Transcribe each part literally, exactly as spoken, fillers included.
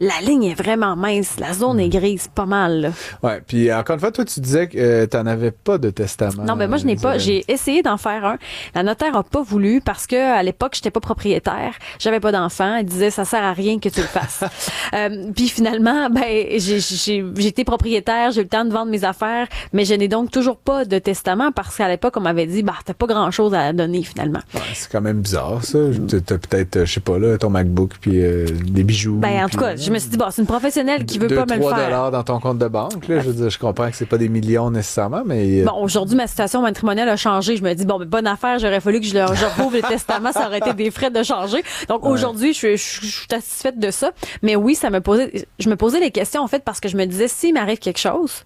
la ligne est vraiment mince. La zone est grise, pas mal, là. Ouais, puis encore une fois, toi, tu disais que euh, t'en avais pas de testament. Non, ben moi, je n'ai pas. J'ai essayé d'en faire un. La notaire a pas voulu parce que à l'époque, j'étais pas propriétaire. J'avais pas d'enfant. Elle disait, ça sert à rien que tu le fasses. euh, puis finalement, ben, j'ai, j'ai, j'ai été propriétaire. J'ai eu le temps de vendre mes affaires, mais je n'ai donc toujours pas de testament parce qu'à l'époque, on m'avait dit, bah, t'as pas grand-chose à donner, finalement. Ouais, c'est quand même bizarre, ça. T'as peut-être, je sais pas, là, ton MacBook puis euh, des bijoux. Ben, en puis, tout cas, je me suis dit, bon, c'est une professionnelle qui veut deux, pas me le trois faire. dollars dans ton compte de banque, là. Je veux dire, je comprends que c'est pas des millions nécessairement, mais. Bon, aujourd'hui, ma situation matrimoniale a changé. Je me dis, bon, ben, bonne affaire, j'aurais fallu que je, le, je rouvre le testament, ça aurait été des frais de changer. Donc, ouais. Aujourd'hui, je, je, je suis satisfaite de ça. Mais oui, ça me posait, je me posais les questions, en fait, parce que je me disais, s'il m'arrive quelque chose,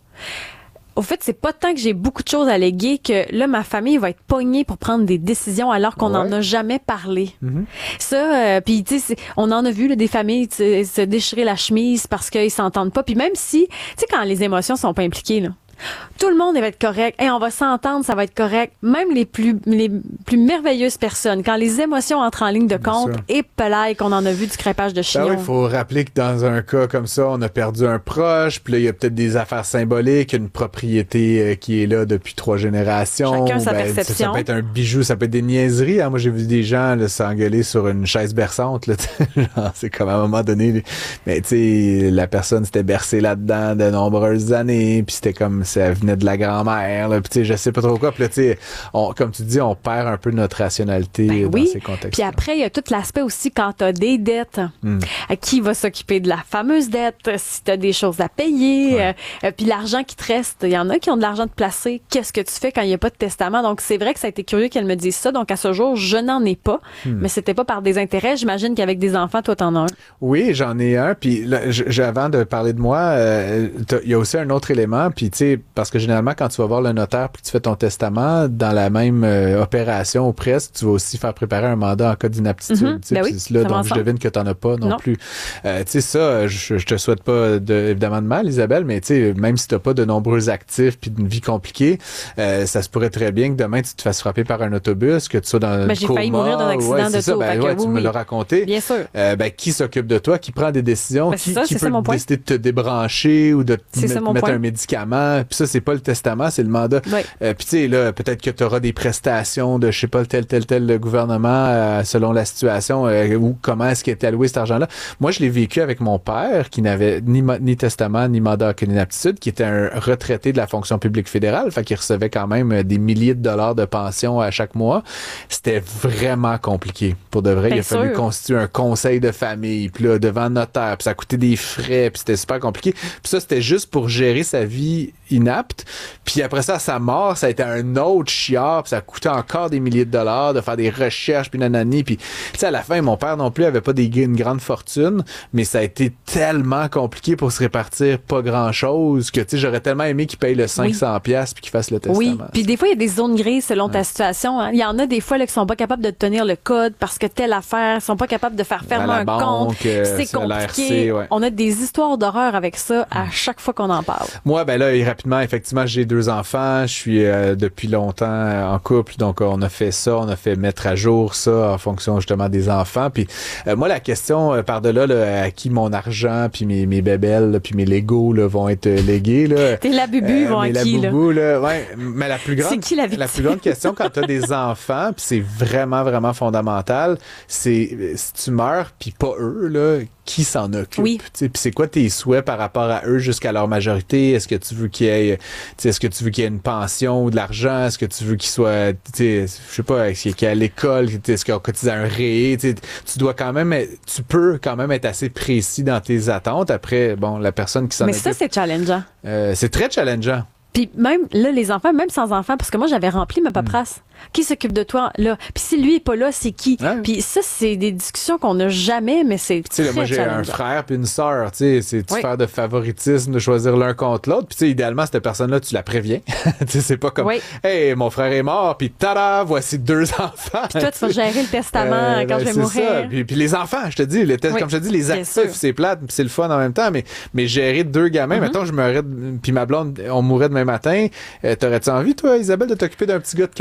au fait, c'est pas tant que j'ai beaucoup de choses à léguer que là, ma famille va être pognée pour prendre des décisions alors qu'on n'en ouais. a jamais parlé. Mm-hmm. Ça, euh, puis tu sais, on en a vu là, des familles se déchirer la chemise parce qu'ils s'entendent pas. Puis même si, tu sais, quand les émotions sont pas impliquées, là, tout le monde va être correct. Hey, on va s'entendre, ça va être correct. Même les plus les plus merveilleuses personnes, quand les émotions entrent en ligne de compte, et pelaille qu'on en a vu du crêpage de chignon. Ben oui, il faut rappeler que dans un cas comme ça, on a perdu un proche, puis là, il y a peut-être des affaires symboliques, une propriété euh, qui est là depuis trois générations. Chacun sa ben, perception. Ça, ça peut être un bijou, ça peut être des niaiseries. Hein. Moi, j'ai vu des gens là, s'engueuler sur une chaise berçante. Là, c'est comme à un moment donné, mais tu sais, la personne s'était bercée là-dedans de nombreuses années, puis c'était comme ça venait de la grand-mère, là, puis tu sais, je sais pas trop quoi, puis là, tu sais, comme tu dis, on perd un peu notre rationalité ben dans oui. ces contextes. Puis après, il y a tout l'aspect aussi quand t'as des dettes, mm. à qui va s'occuper de la fameuse dette, si t'as des choses à payer, ouais. euh, puis l'argent qui te reste, il y en a qui ont de l'argent de placer, qu'est-ce que tu fais quand il y a pas de testament? Donc c'est vrai que ça a été curieux qu'elle me dise ça, donc à ce jour, je n'en ai pas, mm. mais c'était pas par des intérêts, j'imagine qu'avec des enfants, toi t'en as un. Oui, j'en ai un, puis là, j- avant de parler de moi, euh, il y a aussi un autre élément, puis tu sais, parce que généralement, quand tu vas voir le notaire puis que tu fais ton testament, dans la même euh, opération ou presque, tu vas aussi faire préparer un mandat en cas d'inaptitude. Mm-hmm. Ben oui, là, donc, je devine que tu n'en as pas non, non. plus. Euh, tu sais, ça, je, je te souhaite pas de, évidemment de mal, Isabelle, mais tu sais, même si tu n'as pas de nombreux actifs puis une vie compliquée, euh, ça se pourrait très bien que demain, tu te fasses frapper par un autobus, que tu sois dans ben, le j'ai coma. J'ai failli mourir d'un accident ouais, de ça, taux. ben, ouais, tu oui, me l'as raconté. Bien sûr. Euh, ben, qui s'occupe de toi, qui prend des décisions, ben, qui, ça, qui peut ça, décider de te débrancher ou de te ça, mettre, mettre un médicament. Puis ça, c'est pas le testament, c'est le mandat. Oui. Euh, puis tu sais, là, peut-être que tu auras des prestations de, je sais pas, tel, tel, tel gouvernement euh, selon la situation euh, ou comment est-ce qu'il était alloué cet argent-là. Moi, je l'ai vécu avec mon père qui n'avait ni, ni testament, ni mandat, ni inaptitude, qui était un retraité de la fonction publique fédérale, fait qu'il recevait quand même des milliers de dollars de pension à chaque mois. C'était vraiment compliqué. Pour de vrai, Bien il a sûr. fallu constituer un conseil de famille, puis là, devant le notaire, puis ça coûtait des frais, puis c'était super compliqué. Puis ça, c'était juste pour gérer sa vie inapte. Puis après ça, à sa mort, ça a été un autre chiard, puis ça coûtait encore des milliers de dollars de faire des recherches, puis nanani. Puis, tu sais, à la fin, mon père non plus avait pas des, une grande fortune, mais ça a été tellement compliqué pour se répartir pas grand-chose que, tu sais, j'aurais tellement aimé qu'il paye le cinq cents piastres puis qu'il fasse le testament. Oui, puis des fois, il y a des zones grises selon ouais. ta situation. Hein. Il y en a des fois là, qui sont pas capables de tenir le code parce que telle affaire, sont pas capables de faire fermer un banque, compte. Euh, c'est compliqué. l'A R C, ouais. On a des histoires d'horreur avec ça à chaque fois qu'on en parle. Moi, ben là, rapidement, effectivement, j'ai deux enfants. Je suis euh, depuis longtemps euh, en couple, donc euh, on a fait ça, on a fait mettre à jour ça en fonction justement des enfants. Puis euh, moi, la question euh, par-delà là, à qui mon argent, puis mes, mes bébelles, là, puis mes Legos là, vont être légués. Là, T'es la bubu, euh, vont à qui, la boubou, là? là ouais, mais la plus grande, c'est qui la la plus grande question quand tu as des enfants, puis c'est vraiment, vraiment fondamental, c'est si tu meurs, puis pas eux, là, qui s'en occupe? Oui. Puis c'est quoi tes souhaits par rapport à eux jusqu'à leur majorité? Est-ce que tu veux qu'il y ait, est-ce que tu veux qu'il y ait une pension ou de l'argent? Est-ce que tu veux qu'il soit, je sais pas, est-ce qu'il y a à l'école? Est-ce qu'on cotise à un ré? Tu dois quand même, être, tu peux quand même être assez précis dans tes attentes. Après, bon, la personne qui s'en Mais occupe. Mais ça, c'est challengeant. Euh, c'est très challengeant. Puis même, là, les enfants, même sans enfants, parce que moi, j'avais rempli ma paperasse. Mmh. Qui s'occupe de toi, là? Puis si lui est pas là, c'est qui? Ouais. Puis ça, c'est des discussions qu'on n'a jamais, mais c'est très moi, j'ai un frère puis une sœur, tu sais, c'est tu oui. faire de favoritisme, de choisir l'un contre l'autre. Puis tu sais, idéalement, cette personne-là, tu la préviens. Tu sais, c'est pas comme, oui. hey, mon frère est mort, puis tada, voici deux enfants. Puis toi, tu vas gérer le testament euh, quand ben, je vais mourir. Ça. Puis, puis les enfants, je te dis, les tests, oui. comme je te dis, les actifs, c'est plate, puis c'est le fun en même temps, mais, mais gérer deux gamins, mm-hmm. mettons, je meurais, puis ma blonde, on mourrait demain matin, euh, t'aurais-tu envie, toi, Isabelle, de t'occuper d'un petit gars de quatre ans, puis de me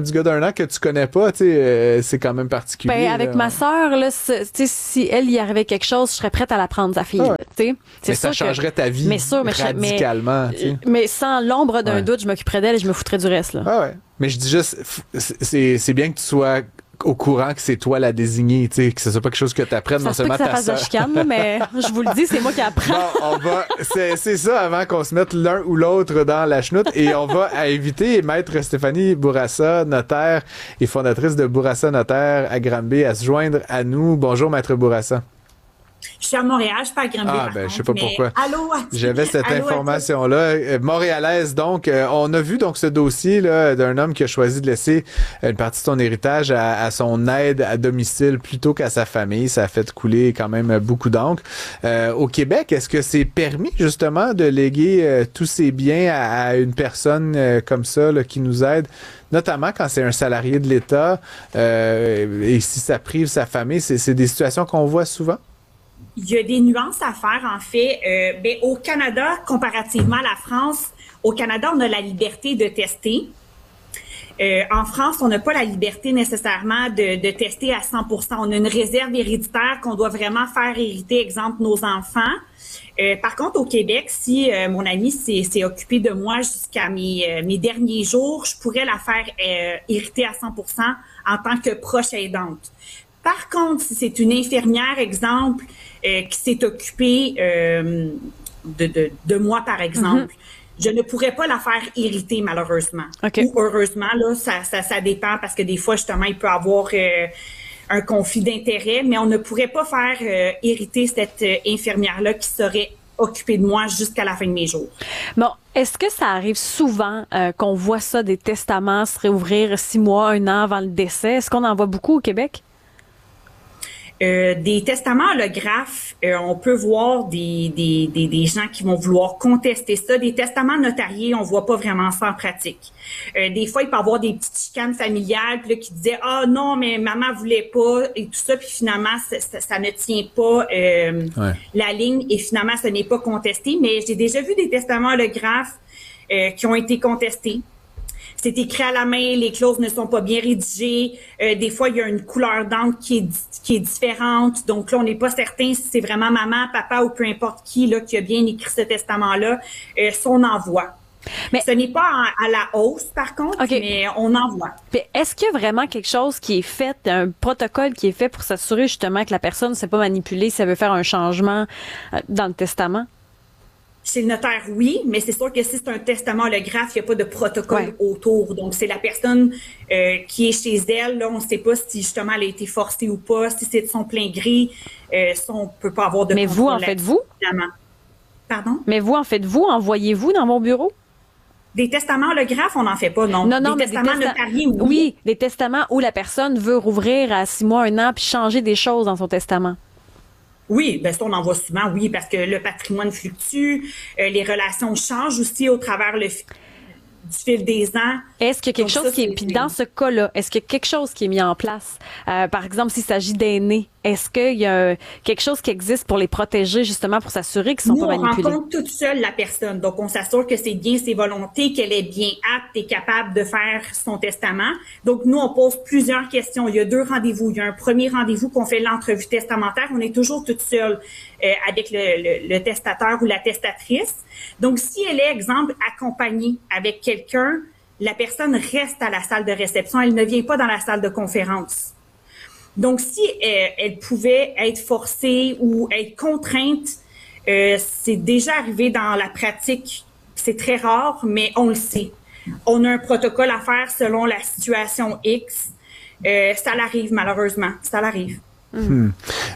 du gars d'un an que tu connais pas, tu sais, euh, c'est quand même particulier. Ben, avec là. ma sœur, là, tu sais, si elle y arrivait quelque chose, je serais prête à la prendre, sa fille. Ah ouais. Tu sais, c'est mais ça changerait que, ta vie mais sûr, mais radicalement. Mais, mais sans l'ombre d'un ouais. doute, je m'occuperais d'elle et je me foutrais du reste. Là. Ah ouais. Mais je dis juste, c'est, c'est bien que tu sois au courant que c'est toi la désignée, tu sais, que ce soit pas quelque chose que tu apprennes non seulement ta sœur. Ça se peut que ça fasse de chicane, mais je vous le dis, c'est moi qui apprends. Bon, on va, c'est, c'est ça avant qu'on se mette l'un ou l'autre dans la chenoute et on va inviter Maître Stéphanie Bourassa, notaire et fondatrice de Bourassa Notaire à Granby, à se joindre à nous. Bonjour Maître Bourassa. Je suis à Montréal, je suis pas à Granby. Ah, ben, je sais pas mais... pourquoi. Allô, j'avais cette allô, information-là. Euh, montréalaise, donc, euh, on a vu donc ce dossier là d'un homme qui a choisi de laisser une partie de son héritage à, à son aide à domicile plutôt qu'à sa famille. Ça a fait couler quand même beaucoup d'encre. Euh, au Québec, est-ce que c'est permis, justement, de léguer euh, tous ses biens à, à une personne euh, comme ça là, qui nous aide? Notamment quand c'est un salarié de l'État euh, et si ça prive sa famille, c'est, c'est des situations qu'on voit souvent? Il y a des nuances à faire, en fait. Euh, ben, au Canada, comparativement à la France, au Canada, on a la liberté de tester. Euh, en France, on n'a pas la liberté nécessairement de, de tester à cent pour cent. On a une réserve héréditaire qu'on doit vraiment faire hériter, exemple, nos enfants. Euh, par contre, au Québec, si euh, mon ami s'est, s'est occupé de moi jusqu'à mes, euh, mes derniers jours, je pourrais la faire euh, hériter à cent pour cent en tant que proche aidante. Par contre, si c'est une infirmière, exemple, euh, qui s'est occupée euh, de, de, de moi, par exemple, mm-hmm. je ne pourrais pas la faire hériter, malheureusement. Okay. Ou heureusement, là, ça, ça, ça dépend parce que des fois, justement, il peut y avoir euh, un conflit d'intérêts, mais on ne pourrait pas faire euh, hériter cette euh, infirmière-là qui serait occupée de moi jusqu'à la fin de mes jours. Bon, est-ce que ça arrive souvent euh, qu'on voit ça, des testaments se réouvrir six mois, un an avant le décès? Est-ce qu'on en voit beaucoup au Québec? Euh, des testaments holographes, euh, on peut voir des, des, des, des gens qui vont vouloir contester ça. Des testaments notariés, on voit pas vraiment ça en pratique. Euh, des fois, il peut y avoir des petites chicanes familiales puis là, qui disaient « Ah oh, non, mais maman voulait pas » et tout ça, puis finalement, ça, ça, ça ne tient pas euh, ouais. la ligne et finalement, ce n'est pas contesté. Mais j'ai déjà vu des testaments holographes euh, qui ont été contestés. C'est écrit à la main, les clauses ne sont pas bien rédigées. Euh, des fois, il y a une couleur d'encre qui est qui est différente. Donc là, on n'est pas certain si c'est vraiment maman, papa ou peu importe qui là qui a bien écrit ce testament-là. Euh, son envoi. Mais ce n'est pas à, à la hausse, par contre, okay. mais on envoie. Mais est-ce qu'il y a vraiment quelque chose qui est fait, un protocole qui est fait pour s'assurer justement que la personne ne s'est pas manipulée si elle veut faire un changement dans le testament? Chez le notaire, oui, mais c'est sûr que si c'est un testament holographe, il n'y a pas de protocole ouais. autour. Donc, c'est la personne euh, qui est chez elle. Là, on ne sait pas si justement elle a été forcée ou pas, si c'est de son plein gré. Euh, ça, on ne peut pas avoir de mais vous, en faites-vous? Évidemment. Pardon? Mais vous, en faites-vous? Envoyez-vous dans mon bureau? Des testaments holographes, on n'en fait pas, non. Non, non, des mais testaments des testa- notariés, oui. Oui, des testaments où la personne veut rouvrir à six mois, un an, puis changer des choses dans son testament. Oui, ben ça, on en voit souvent, oui, parce que le patrimoine fluctue, euh, les relations changent aussi au travers le, du fil des ans. Est-ce qu'il y a quelque Donc, chose ça, qui est... Puis dans ce cas-là, est-ce qu'il y a quelque chose qui est mis en place? Euh, par exemple, s'il s'agit d'aînés, est-ce qu'il y a quelque chose qui existe pour les protéger, justement, pour s'assurer qu'ils ne sont Nous, pas manipulés? on rencontre toute seule la personne. Donc, on s'assure que c'est bien ses volontés, qu'elle est bien apte et capable de faire son testament. Donc, nous, on pose plusieurs questions. Il y a deux rendez-vous. Il y a un premier rendez-vous qu'on fait l'entrevue testamentaire. On est toujours toute seule euh, avec le, le, le testateur ou la testatrice. Donc, si elle est, exemple, accompagnée avec quelqu'un, la personne reste à la salle de réception. Elle ne vient pas dans la salle de conférence. Donc, si euh, elle pouvait être forcée ou être contrainte, euh, c'est déjà arrivé dans la pratique. C'est très rare, mais on le sait. On a un protocole à faire selon la situation X. Euh, ça l'arrive, malheureusement. Ça l'arrive. Hmm.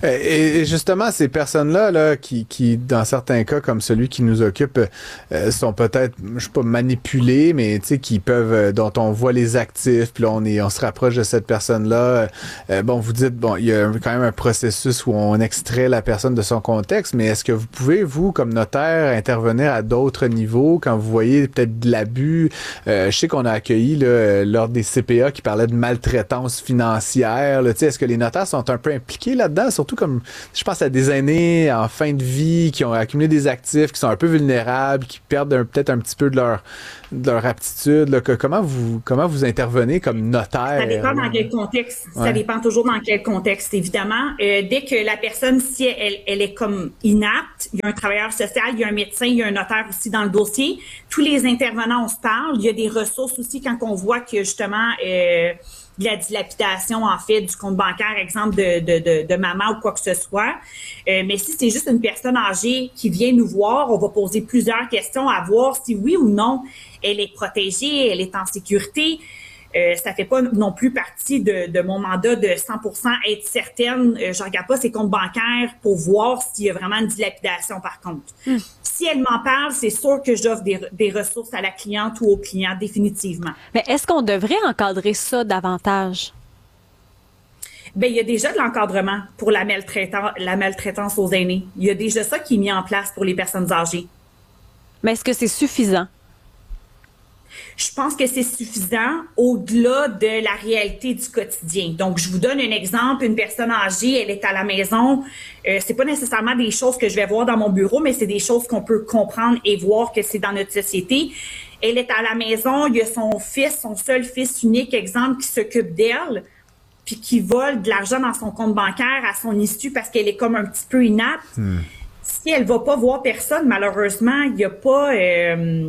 Et justement, ces personnes-là, là, qui, qui, dans certains cas, comme celui qui nous occupe, euh, sont peut-être, je sais pas, manipulées, mais tu sais, qui peuvent, euh, dont on voit les actifs, puis là, on est, on se rapproche de cette personne-là. Euh, bon, vous dites, bon, il y a quand même un processus où on extrait la personne de son contexte, mais est-ce que vous pouvez, vous, comme notaire, intervenir à d'autres niveaux quand vous voyez peut-être de l'abus? Euh, je sais qu'on a accueilli, là, lors des C P A qui parlaient de maltraitance financière, là, tu sais, est-ce que les notaires sont un peu impliqués là-dedans, surtout comme, je pense à des aînés en fin de vie qui ont accumulé des actifs, qui sont un peu vulnérables, qui perdent un, peut-être un petit peu de leur, de leur aptitude. Là. Que, comment vous, comment vous intervenez comme notaire? Ça dépend dans quel contexte. Ouais. Ça dépend toujours dans quel contexte, évidemment. Euh, dès que la personne, si elle, elle est comme inapte, il y a un travailleur social, il y a un médecin, il y a un notaire aussi dans le dossier. Tous les intervenants, on se parle. Il y a des ressources aussi quand on voit que justement euh, de la dilapidation, en fait, du compte bancaire, exemple de, de, de, de maman ou quoi que ce soit. Euh, mais si c'est juste une personne âgée qui vient nous voir, on va poser plusieurs questions à voir si oui ou non elle est protégée, elle est en sécurité. Euh, ça fait pas non plus partie de, de mon mandat de cent pour cent être certaine. Euh, je regarde pas ses comptes bancaires pour voir s'il y a vraiment une dilapidation par contre. Mm. Si elle m'en parle, c'est sûr que j'offre des, des ressources à la cliente ou au client définitivement. Mais est-ce qu'on devrait encadrer ça davantage? Ben, il y a déjà de l'encadrement pour la maltraitance, la maltraitance aux aînés. Il y a déjà ça qui est mis en place pour les personnes âgées. Mais est-ce que c'est suffisant? Je pense que c'est suffisant au-delà de la réalité du quotidien. Donc, je vous donne un exemple. Une personne âgée, elle est à la maison. Euh, c'est pas nécessairement des choses que je vais voir dans mon bureau, mais c'est des choses qu'on peut comprendre et voir que c'est dans notre société. Elle est à la maison, il y a son fils, son seul fils unique, exemple, qui s'occupe d'elle, puis qui vole de l'argent dans son compte bancaire à son issue parce qu'elle est comme un petit peu inapte. Hmm. Si elle va pas voir personne, malheureusement, il y a pas... Euh,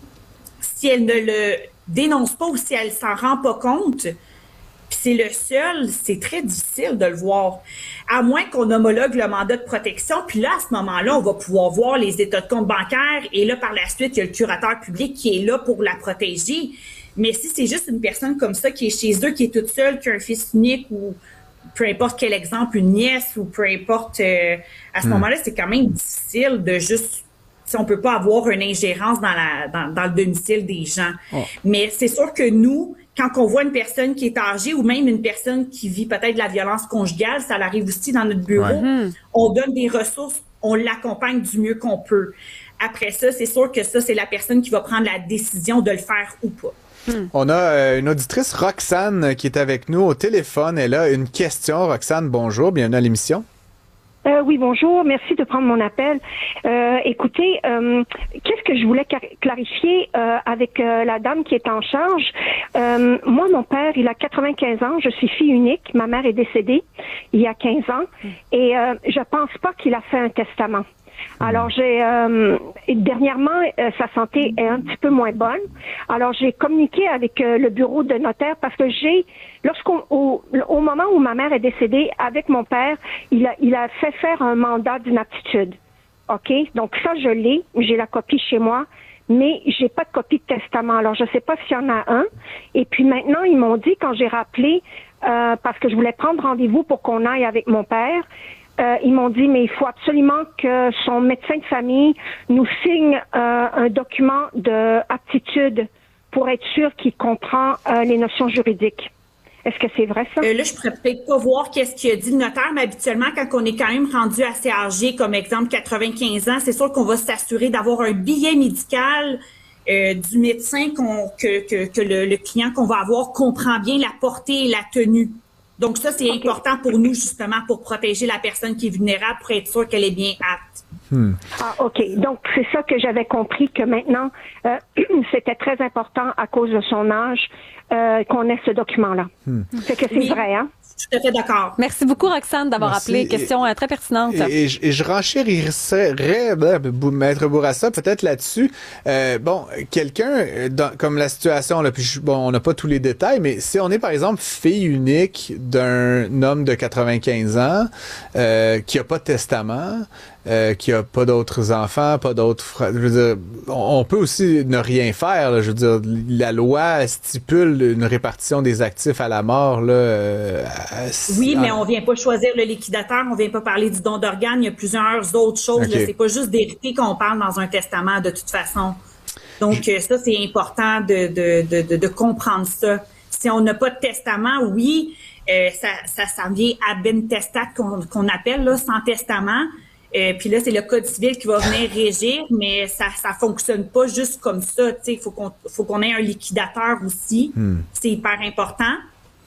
si elle ne le dénonce pas ou si elle s'en rend pas compte, puis c'est le seul, c'est très difficile de le voir. À moins qu'on homologue le mandat de protection, puis là, à ce moment-là, on va pouvoir voir les états de compte bancaire et là, par la suite, il y a le curateur public qui est là pour la protéger. Mais si c'est juste une personne comme ça qui est chez eux, qui est toute seule, qui a un fils unique ou peu importe quel exemple, une nièce ou peu importe, euh, à ce mmh. moment-là, c'est quand même difficile de juste... Si on peut pas avoir une ingérence dans, la, dans, dans le domicile des gens. Oh. Mais c'est sûr que nous, quand on voit une personne qui est âgée ou même une personne qui vit peut-être de la violence conjugale, ça arrive aussi dans notre bureau, ouais. On donne des ressources, on l'accompagne du mieux qu'on peut. Après ça, c'est sûr que ça, c'est la personne qui va prendre la décision de le faire ou pas. Hmm. On a euh, une auditrice, Roxane, qui est avec nous au téléphone. Elle a une question. Roxane, bonjour, bienvenue à l'émission. Euh, oui, bonjour. Merci de prendre mon appel. Euh, écoutez, euh, qu'est-ce que je voulais clarifier euh, avec euh, la dame qui est en charge? Euh, moi, mon père, il a quatre-vingt-quinze ans. Je suis fille unique. Ma mère est décédée il y a quinze ans. Et euh, je pense pas qu'il a fait un testament. Alors, j'ai euh, dernièrement, euh, sa santé est un petit peu moins bonne. Alors, j'ai communiqué avec euh, le bureau de notaire parce que j'ai, lorsqu'on au, au moment où ma mère est décédée, avec mon père, il a, il a fait faire un mandat d'inaptitude. OK? Donc, ça, je l'ai. J'ai la copie chez moi. Mais j'ai pas de copie de testament. Alors, je sais pas s'il y en a un. Et puis maintenant, ils m'ont dit, quand j'ai rappelé, euh, parce que je voulais prendre rendez-vous pour qu'on aille avec mon père, Euh, ils m'ont dit, mais il faut absolument que son médecin de famille nous signe euh, un document d'aptitude pour être sûr qu'il comprend euh, les notions juridiques. Est-ce que c'est vrai, ça? Euh, là, je pourrais peut-être pas voir qu'est-ce qu'il a dit le notaire, mais habituellement, quand on est quand même rendu assez âgé, comme exemple quatre-vingt-quinze ans, c'est sûr qu'on va s'assurer d'avoir un billet médical euh, du médecin qu'on, que, que, que le, le client qu'on va avoir comprend bien la portée et la tenue. Donc ça, c'est okay. important pour nous, justement, pour protéger la personne qui est vulnérable, pour être sûr qu'elle est bien apte. Hmm. Ah, OK. Donc, c'est ça que j'avais compris, que maintenant, euh, c'était très important à cause de son âge euh, qu'on ait ce document-là. Hmm. C'est que c'est oui. vrai, hein? Tout à fait d'accord. Merci beaucoup, Roxane, d'avoir Merci. appelé. Question et, très pertinente. Et, et, et je renchérirais, Maître Bourassa, peut-être là-dessus. Euh, bon, quelqu'un, dans, comme la situation, là, puis je, bon, on n'a pas tous les détails, mais si on est, par exemple, fille unique d'un homme de quatre-vingt-quinze ans euh, qui n'a pas de testament, Euh, qui a pas d'autres enfants, pas d'autres frères. Je veux dire, on, on peut aussi ne rien faire. Là, je veux dire, la loi stipule une répartition des actifs à la mort. Là, euh, oui, mais on vient pas choisir le liquidateur, on vient pas parler du don d'organes. Il y a plusieurs autres choses. Okay. Là, c'est pas juste d'hériter qu'on parle dans un testament de toute façon. Donc je... ça, c'est important de, de, de, de, de comprendre ça. Si on n'a pas de testament, oui, euh, ça, ça, ça vient ab testat qu'on, qu'on appelle là, sans testament. Euh, puis là, c'est le Code civil qui va venir régir, mais ça ça fonctionne pas juste comme ça. Tu sais, il faut qu'on faut qu'on ait un liquidateur aussi. Hmm. C'est hyper important.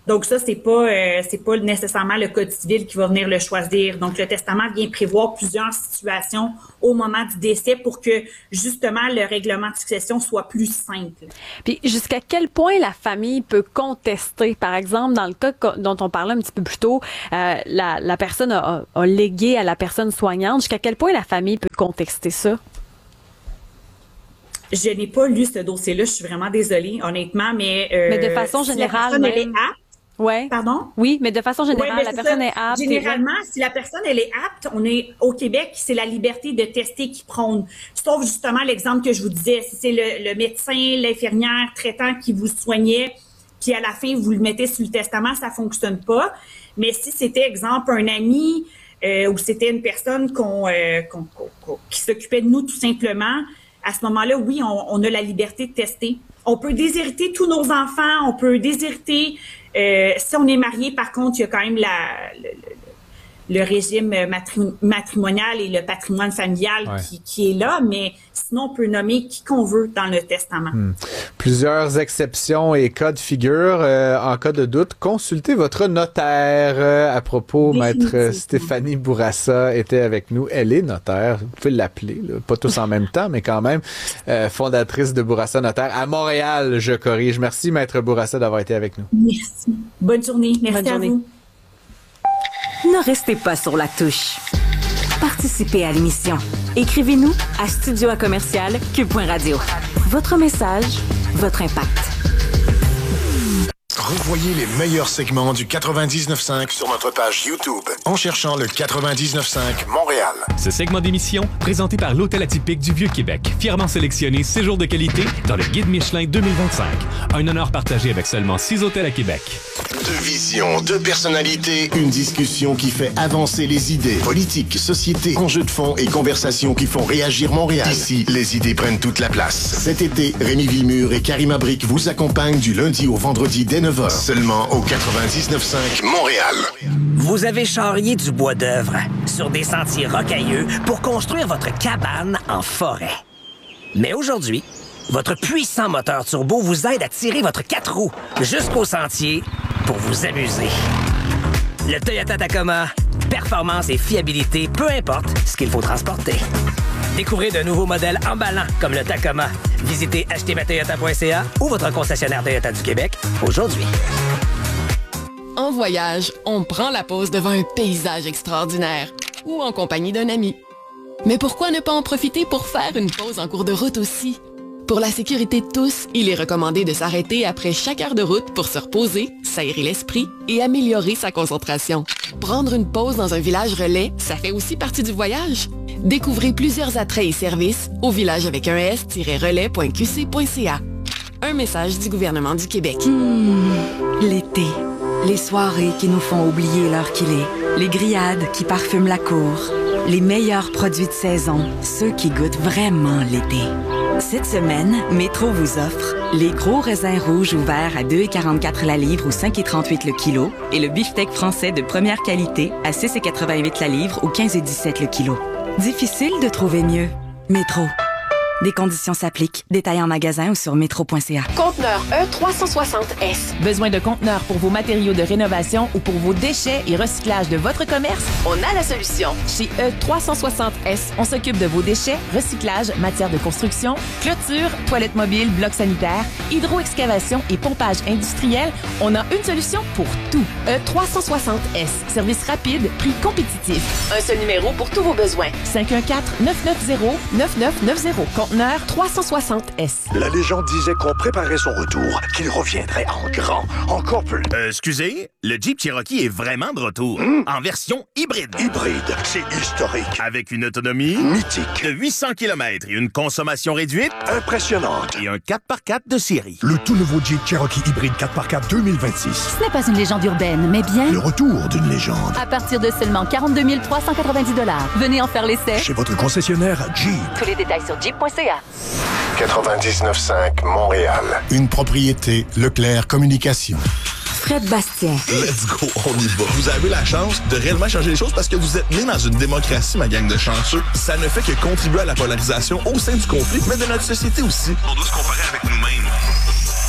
Donc ça, c'est pas euh, c'est pas nécessairement le Code civil qui va venir le choisir. Donc le testament vient prévoir plusieurs situations au moment du décès pour que justement le règlement de succession soit plus simple. Puis jusqu'à quel point la famille peut contester? Par exemple, dans le cas dont on parlait un petit peu plus tôt, euh, la, la personne a, a légué à la personne soignante. Jusqu'à quel point la famille peut contester ça? Je n'ai pas lu ce dossier-là, je suis vraiment désolée, honnêtement, mais... Euh, mais de façon générale, si la personne, même... elle est apte, Ouais. Pardon? Oui, mais de façon générale, ouais, la personne ça. est apte. Généralement, si la personne elle est apte, on est au Québec, c'est la liberté de tester qui prône. Sauf justement l'exemple que je vous disais, si c'est le, le médecin, l'infirmière traitant qui vous soignait, puis à la fin vous le mettez sur le testament, ça fonctionne pas. Mais si c'était exemple un ami euh, ou c'était une personne qu'on, euh, qu'on, qu'on, qu'on qui s'occupait de nous tout simplement, à ce moment-là, oui, on, on a la liberté de tester. On peut déshériter tous nos enfants, on peut déshériter. Euh, si on est marié, par contre, il y a quand même la, le, le, le régime matri- matrimonial et le patrimoine familial ouais. qui, qui est là, mais sinon, on peut nommer qui qu'on veut dans le testament. Hmm. Plusieurs exceptions et cas de figure. Euh, en cas de doute, consultez votre notaire. Euh, à propos, maître Stéphanie Bourassa était avec nous. Elle est notaire. Vous pouvez l'appeler, là. Pas tous en même temps, mais quand même. Euh, fondatrice de Bourassa Notaire à Montréal, je corrige. Merci, maître Bourassa, d'avoir été avec nous. Merci. Bonne journée. Merci Bonne à journée. vous. Ne restez pas sur la touche. Participez à l'émission. Écrivez-nous à studio à commercial cube point radio. Votre message, votre impact. Revoyez les meilleurs segments du quatre-vingt-dix-neuf cinq sur notre page YouTube en cherchant le quatre-vingt-dix-neuf cinq Montréal. Ce segment d'émission, présenté par l'Hôtel Atypique du Vieux-Québec, fièrement sélectionné séjour de qualité dans le Guide Michelin deux mille vingt-cinq. Un honneur partagé avec seulement six hôtels à Québec. Deux visions, deux personnalités, une discussion qui fait avancer les idées. Politique, société, enjeux de fond et conversations qui font réagir Montréal. Ici, les idées prennent toute la place. Cet été, Rémi Villemur et Karima Brick vous accompagnent du lundi au vendredi dès neuf heures. Seulement au quatre-vingt-dix-neuf cinq Montréal. Vous avez charrié du bois d'œuvre sur des sentiers rocailleux pour construire votre cabane en forêt. Mais aujourd'hui, votre puissant moteur turbo vous aide à tirer votre quatre roues jusqu'au sentier pour vous amuser. Le Toyota Tacoma, performance et fiabilité, peu importe ce qu'il faut transporter. Découvrez de nouveaux modèles emballants comme le Tacoma. Visitez acheter ma toyota point c a ou votre concessionnaire Toyota du Québec aujourd'hui. En voyage, on prend la pause devant un paysage extraordinaire ou en compagnie d'un ami. Mais pourquoi ne pas en profiter pour faire une pause en cours de route aussi? Pour la sécurité de tous, il est recommandé de s'arrêter après chaque heure de route pour se reposer, s'aérer l'esprit et améliorer sa concentration. Prendre une pause dans un village relais, ça fait aussi partie du voyage. Découvrez plusieurs attraits et services au village avec un s relais point q c point c a. Un message du gouvernement du Québec. Mmh, l'été. Les soirées qui nous font oublier l'heure qu'il est. Les grillades qui parfument la cour. Les meilleurs produits de saison. Ceux qui goûtent vraiment l'été. Cette semaine, Métro vous offre les gros raisins rouges ouverts à deux virgule quarante-quatre la livre ou cinq virgule trente-huit le kilo et le beefsteak français de première qualité à six virgule quatre-vingt-huit la livre ou quinze virgule dix-sept le kilo. Difficile de trouver mieux. Métro. Des conditions s'appliquent. Détails en magasin ou sur métro point c a. Conteneur E trois cent soixante S. Besoin de conteneurs pour vos matériaux de rénovation ou pour vos déchets et recyclage de votre commerce? On a la solution. Chez E trois cent soixante S, on s'occupe de vos déchets, recyclage, matières de construction, clôture, toilettes mobiles, blocs sanitaires, hydro-excavation et pompage industriel. On a une solution pour tout. E trois cent soixante S. Service rapide, prix compétitif. Un seul numéro pour tous vos besoins. cinq un quatre, neuf neuf zéro, neuf neuf neuf zéro. Conteneur trois cent soixante S. La légende disait qu'on préparait son retour, qu'il reviendrait en grand, encore plus. Euh, excusez, le Jeep Cherokee est vraiment de retour, mmh. en version hybride. Hybride, c'est historique. Avec une autonomie mythique de huit cents kilomètres et une consommation réduite impressionnante. Et un quatre par quatre de série. Le tout nouveau Jeep Cherokee hybride quatre par quatre deux mille vingt-six. Ce n'est pas une légende urbaine, mais bien le retour d'une légende. À partir de seulement quarante-deux mille trois cent quatre-vingt-dix dollars. Venez en faire l'essai. Chez votre concessionnaire Jeep. Tous les détails sur jeep point c a. quatre-vingt-dix-neuf cinq Montréal. Une propriété Leclerc Communication. Fred Bastien. Let's go, on y va. Vous avez la chance de réellement changer les choses parce que vous êtes né dans une démocratie, ma gang de chanceux. Ça ne fait que contribuer à la polarisation au sein du conflit, mais de notre société aussi. On doit se comparer avec nous-mêmes.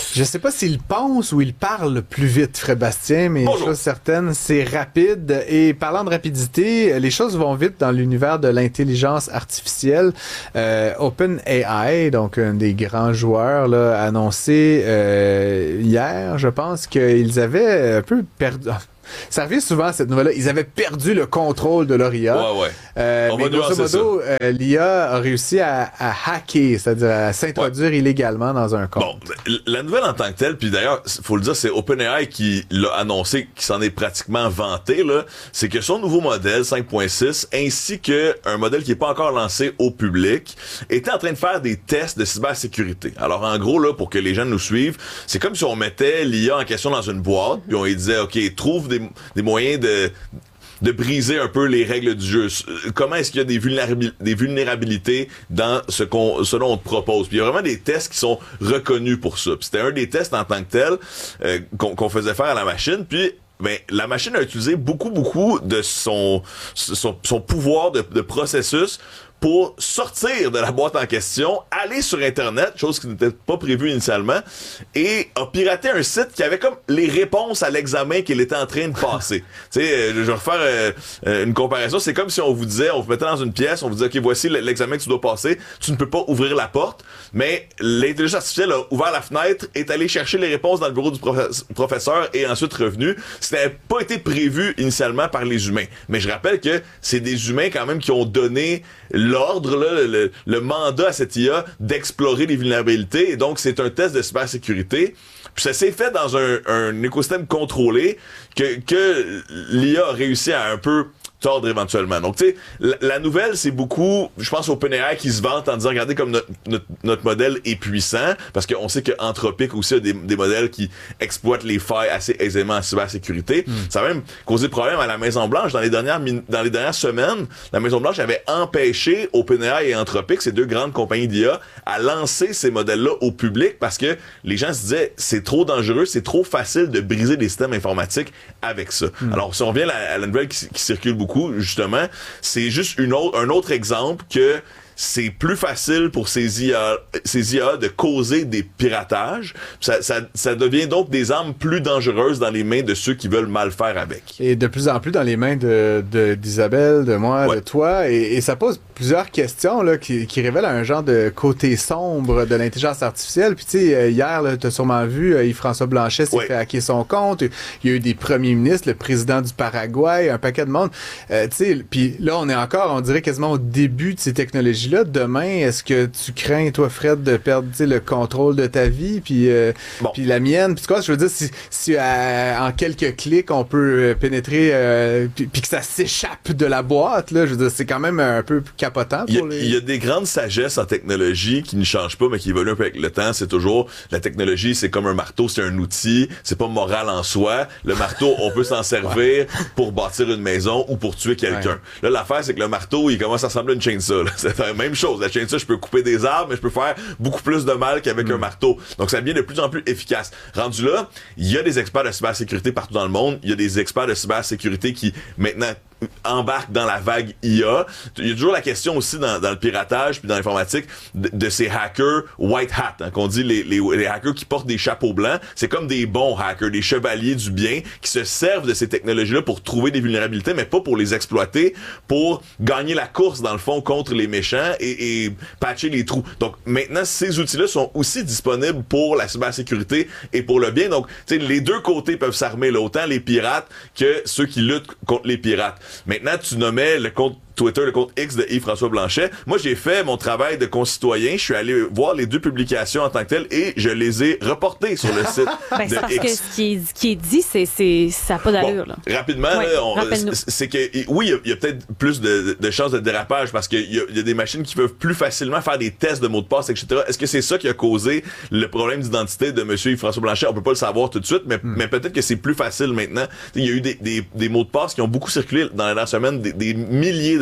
Je sais pas s'il pense ou il parle plus vite, Fred Bastien, mais Bonjour. une chose certaine, c'est rapide. Et parlant de rapidité, les choses vont vite dans l'univers de l'intelligence artificielle. Euh, OpenAI, donc un des grands joueurs, là, a annoncé euh, hier, je pense, qu'ils avaient un peu perdu... Ça revient souvent à cette nouvelle-là. Ils avaient perdu le contrôle de leur I A. Ouais, ouais. Euh, On mais va grosso nuancer modo, euh, l'I A a réussi à, à hacker, c'est-à-dire à s'introduire ouais. illégalement dans un compte. Bon, la nouvelle en tant que telle, puis d'ailleurs, faut le dire, c'est OpenAI qui l'a annoncé, qui s'en est pratiquement vanté, là, c'est que son nouveau modèle cinq point six, ainsi que un modèle qui n'est pas encore lancé au public, était en train de faire des tests de cybersécurité. Alors, en gros, là, pour que les gens nous suivent, c'est comme si on mettait l'I A en question dans une boîte, puis on lui disait, OK, trouve des des moyens de de briser un peu les règles du jeu. Comment est-ce qu'il y a des, vulnérabil- des vulnérabilités dans ce qu'on ce dont on te propose. Puis il y a vraiment des tests qui sont reconnus pour ça. Puis c'était un des tests en tant que tel euh, qu'on, qu'on faisait faire à la machine. Puis ben, la machine a utilisé beaucoup, beaucoup de son son, son pouvoir de, de processus pour sortir de la boîte en question, aller sur Internet, chose qui n'était pas prévue initialement, et a piraté un site qui avait comme les réponses à l'examen qu'il était en train de passer. Tu sais, je vais refaire euh, une comparaison. C'est comme si on vous disait, on vous mettait dans une pièce, on vous disait, OK, voici l'examen que tu dois passer, tu ne peux pas ouvrir la porte, mais l'intelligence artificielle a ouvert la fenêtre, est allée chercher les réponses dans le bureau du profe- professeur et ensuite revenu. Ça n'avait pas été prévu initialement par les humains. Mais je rappelle que c'est des humains quand même qui ont donné l'ordre, là, le, le mandat à cette I A d'explorer les vulnérabilités. Et donc, c'est un test de cybersécurité. Puis ça s'est fait dans un, un écosystème contrôlé que, que l'I A a réussi à un peu tordre éventuellement. Donc, tu sais, la, la nouvelle, c'est beaucoup, je pense, OpenAI qui se vante en disant, regardez comme notre, notre, notre modèle est puissant, parce qu'on sait que Anthropic aussi a des, des modèles qui exploitent les failles assez aisément en cybersécurité. Mm. Ça a même causé problème à la Maison-Blanche. Dans les dernières, dans les dernières semaines, la Maison-Blanche avait empêché OpenAI et Anthropic, ces deux grandes compagnies d'I A, à lancer ces modèles-là au public parce que les gens se disaient, c'est trop dangereux, c'est trop facile de briser les systèmes informatiques avec ça. Mm. Alors, si on revient à la, à la nouvelle qui, qui circule beaucoup, justement, c'est juste une autre, un autre exemple que c'est plus facile pour ces I A, ces I A de causer des piratages. Ça, ça, ça devient donc des armes plus dangereuses dans les mains de ceux qui veulent mal faire avec. Et de plus en plus dans les mains de, de, d'Isabelle, de moi, ouais. de toi. Et, et ça pose plusieurs questions là, qui, qui révèlent un genre de côté sombre de l'intelligence artificielle. Puis tu sais, hier, tu as sûrement vu, euh, Yves-François Blanchet s'est ouais. fait hacker son compte. Il y a eu des premiers ministres, le président du Paraguay, un paquet de monde. Euh, tu sais, puis là, on est encore, on dirait quasiment au début de ces technologies là, demain, est-ce que tu crains, toi, Fred, de perdre le contrôle de ta vie, puis euh, bon. puis la mienne? Puis quoi, je veux dire, si, si euh, en quelques clics, on peut pénétrer, euh, puis que ça s'échappe de la boîte, là, je veux dire, c'est quand même un peu capotant pour il y a, les... Il y a des grandes sagesses en technologie qui ne changent pas, mais qui évoluent un peu avec le temps. C'est toujours, la technologie, c'est comme un marteau, c'est un outil, c'est pas moral en soi. Le marteau, on peut s'en servir ouais. pour bâtir une maison ou pour tuer quelqu'un. Ouais. Là, l'affaire, c'est que le marteau, il commence à ressembler à une chainsaw, là. C'est la même chose. La chainsaw, je peux couper des arbres, mais je peux faire beaucoup plus de mal qu'avec mmh. un marteau. Donc, ça devient de plus en plus efficace. Rendu là, il y a des experts de cybersécurité partout dans le monde. Il y a des experts de cybersécurité qui, maintenant, embarquent dans la vague I A. Il y a toujours la question aussi dans, dans le piratage puis dans l'informatique de, de ces hackers white hat, hein, qu'on dit les, les, les hackers qui portent des chapeaux blancs. C'est comme des bons hackers, des chevaliers du bien qui se servent de ces technologies-là pour trouver des vulnérabilités, mais pas pour les exploiter, pour gagner la course, dans le fond, contre les méchants et, et patcher les trous. Donc, maintenant, ces outils-là sont aussi disponibles pour la cybersécurité et pour le bien. Donc, tu sais, les deux côtés peuvent s'armer, là, autant les pirates que ceux qui luttent contre les pirates. Maintenant, tu nommais le compte Twitter, le compte X de Yves-François Blanchet. Moi, j'ai fait mon travail de concitoyen. Je suis allé voir les deux publications en tant que telles et je les ai reportées sur le site ben, de c'est parce X. que ce qui est, ce qui est dit, c'est, c'est, ça n'a pas d'allure. Bon, là. Rapidement, ouais, là, on, c'est que oui, il y a, a peut-être plus de, de chances de dérapage parce qu'il y a, y a des machines qui peuvent plus facilement faire des tests de mots de passe, et cetera. Est-ce que c'est ça qui a causé le problème d'identité de M. Yves-François Blanchet? On peut pas le savoir tout de suite, mais, mm. mais peut-être que c'est plus facile maintenant. Il y a eu des, des, des mots de passe qui ont beaucoup circulé dans la dernière semaine, des, des milliers de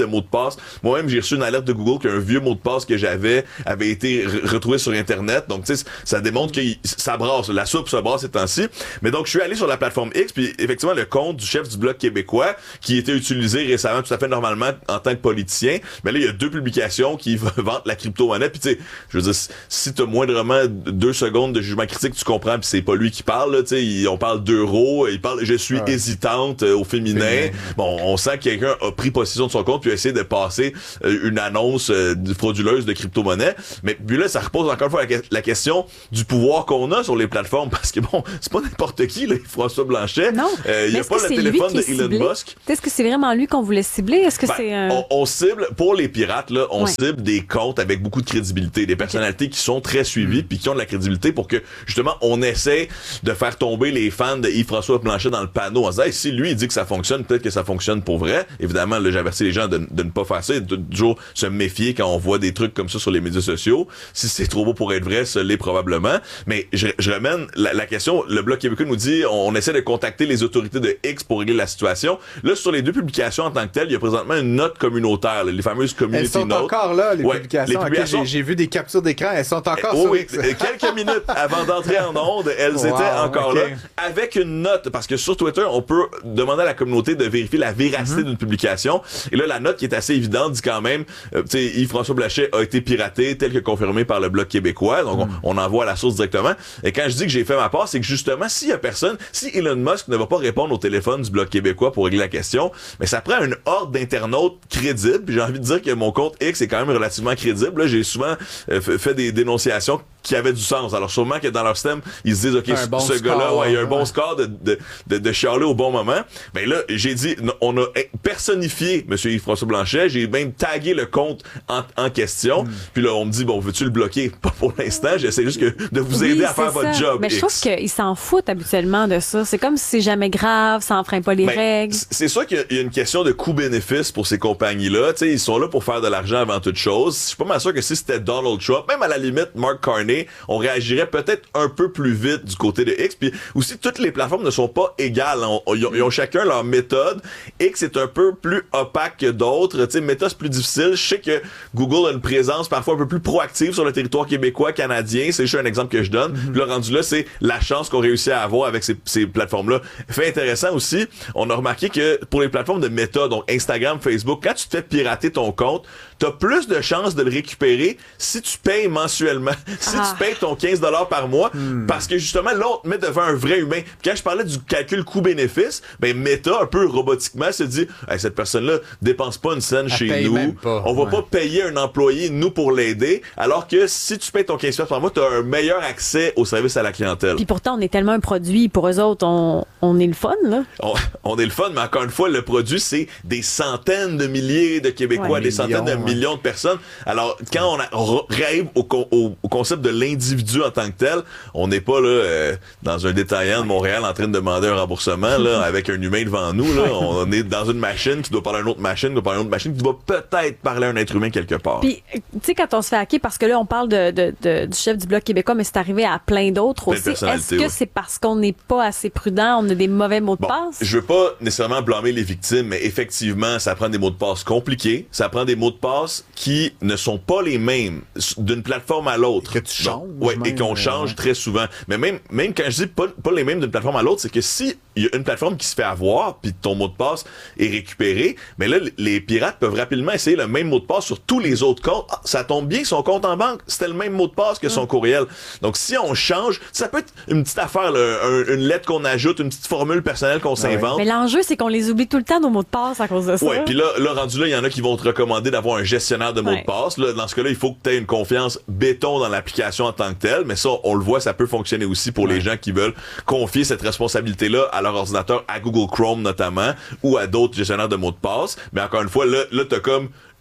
mot de passe. Moi-même, j'ai reçu une alerte de Google qu'un vieux mot de passe que j'avais avait été re- retrouvé sur Internet. Donc, tu sais, ça démontre que ça brasse. La soupe se brasse ces temps-ci. Mais donc, je suis allé sur la plateforme X, puis effectivement, le compte du chef du Bloc québécois, qui était utilisé récemment tout à fait normalement en tant que politicien. Mais là, il y a deux publications qui vantent la crypto-monnaie. Puis, tu sais, je veux dire, si t'as moindrement deux secondes de jugement critique, tu comprends, puis c'est pas lui qui parle, là, tu sais, on parle d'euros, il parle, je suis ouais. hésitante euh, au féminin. féminin. Bon, on sent que quelqu'un a pris possession de son compte puis a essayé de passer euh, une annonce euh, frauduleuse de crypto-monnaie. Mais puis là, ça repose encore une fois la, la question du pouvoir qu'on a sur les plateformes, parce que bon, c'est pas n'importe qui, là, François Blanchet. Non. Euh, il y a pas le téléphone de Elon Musk. Est-ce que c'est vraiment lui qu'on voulait cibler? Est-ce que ben, c'est un... on, on cible, pour les pirates, là, on ouais. cible des comptes avec beaucoup de crédibilité, des personnalités okay. qui sont très suivies puis qui ont de la crédibilité pour que, justement, on essaie de faire tomber les fans de Yves-François Blanchet dans le panneau en disant, hey, si lui, il dit que ça fonctionne, peut-être que ça fonctionne pour vrai. Évidemment, là, j'avertis les gens de, de ne pas faire ça et de toujours se méfier quand on voit des trucs comme ça sur les médias sociaux. Si c'est trop beau pour être vrai, ça l'est probablement. Mais je, je ramène la, la question, le Bloc québécois nous dit, on, on essaie de contacter les autorités de X pour régler la situation. Là, sur les deux publications en tant que telles, il y a présentement une note communautaire, là, les fameuses community notes. Elles sont encore là, les ouais, publications. Les publications... Okay, j'ai, j'ai vu des captures d'écran, elles sont encore eh, sur oui, X. Quelques minutes avant d'entrer en onde, elles wow, étaient encore okay. là, avec une note, parce que sur Twitter, on peut demander à la communauté de vérifier la véracité mm-hmm. d'une publication. Et là, la note qui est assez évidente dit quand même, euh, tu sais, Yves-François Blanchet a été piraté, tel que confirmé par le Bloc québécois. Donc, mm. on, on envoie la source directement. Et quand je dis que j'ai fait ma part, c'est que justement, s'il y a personne, si Elon Musk ne va pas répondre au téléphone du Bloc québécois pour régler la question, mais ça prend une horde d'internautes crédibles. Puis j'ai envie de dire que mon compte X est quand même relativement crédible. Là, j'ai souvent euh, fait des dénonciations qui avaient du sens. Alors sûrement que dans leur système, ils se disent, OK, ce, bon ce gars-là, ouais, il a un bon ouais. score de, de, de, de chialer au bon moment. Ben là, j'ai dit, on a personnifié M. Yves-François Blanchet. J'ai même tagué le compte en, en question. Mm. Puis là, on me dit, bon, veux-tu le bloquer? Pas pour l'instant. J'essaie juste que de vous oui, aider à faire ça. votre job. Mais je trouve qu'ils s'en foutent habituellement de ça. C'est comme si c'est jamais grave, ça enfreint pas les ben, règles. C'est sûr qu'il y a une question de coût-bénéfice pour ces compagnies-là. Tu sais, ils sont là pour faire de l'argent avant toute chose. Je suis pas mal sûr que si c'était Donald Trump, même à la limite Mark Carney, on réagirait peut-être un peu plus vite du côté de X. Puis aussi, toutes les plateformes ne sont pas égales. On, on, ils, ont, ils ont chacun leur méthode. X est un peu plus opaque que d'autres. Tu sais, Meta, c'est plus difficile. Je sais que Google a une présence parfois un peu plus proactive sur le territoire québécois, canadien. C'est juste un exemple que je donne. Mm-hmm. Puis le rendu là, c'est la chance qu'on réussit à avoir avec ces, ces plateformes-là. Fait intéressant aussi, on a remarqué que pour les plateformes de Meta, donc Instagram, Facebook, quand tu te fais pirater ton compte, t'as plus de chances de le récupérer si tu payes mensuellement. Si ah. tu payes ton quinze dollars par mois, hmm. parce que justement, là, on te met devant un vrai humain. Puis quand je parlais du calcul coût-bénéfice, ben Meta, un peu robotiquement, se dit hey, cette personne-là dépense pas une scène Elle chez nous. On va ouais. pas payer un employé, nous, pour l'aider. Alors que si tu payes ton quinze dollars par mois, t'as un meilleur accès au service à la clientèle. Puis pourtant, on est tellement un produit, pour eux autres, on, on est le fun, là. On, on est le fun, mais encore une fois, le produit, c'est des centaines de milliers de Québécois, ouais, des millions, centaines de ouais. millions de personnes. Alors, quand on, a, on rêve au, au, au concept de l'individu en tant que tel, on n'est pas là euh, dans un détaillant de Montréal en train de demander un remboursement là, avec un humain devant nous. Là. On est dans une machine qui doit parler à une autre machine, qui doit parler à une autre machine, qui doit peut-être parler à un être humain quelque part. Puis, tu sais, quand on se fait hacker, parce que là, on parle de, de, de, du chef du Bloc québécois, mais c'est arrivé à plein d'autres plein aussi. Est-ce que ouais. c'est parce qu'on n'est pas assez prudent, on a des mauvais mots de bon, passe? Je veux pas nécessairement blâmer les victimes, mais effectivement, ça prend des mots de passe compliqués. Ça prend des mots de passe qui ne sont pas les mêmes d'une plateforme à l'autre. Que tu changes. Oui, et qu'on change ouais. très souvent. Mais même, même quand je dis pas, pas les mêmes d'une plateforme à l'autre, c'est que si il y a une plateforme qui se fait avoir, puis ton mot de passe est récupéré, mais là, les pirates peuvent rapidement essayer le même mot de passe sur tous les autres comptes. Ah, ça tombe bien, son compte en banque, c'était le même mot de passe que son mmh. courriel. Donc, si on change, ça peut être une petite affaire, là, un, une lettre qu'on ajoute, une petite formule personnelle qu'on ouais. s'invente. Mais l'enjeu, c'est qu'on les oublie tout le temps, nos mots de passe, à cause de ça. Oui, puis là, là, rendu là, il y en a qui vont te recommander d'avoir un gestionnaire de mots ouais. de passe. Là, dans ce cas-là, il faut que tu aies une confiance béton dans l'application en tant que telle, mais ça, on le voit, ça peut fonctionner aussi pour ouais. les gens qui veulent confier cette responsabilité-là à leur ordinateur, à Google Chrome notamment, ou à d'autres gestionnaires de mots de passe. Mais encore une fois, là, là t'as comme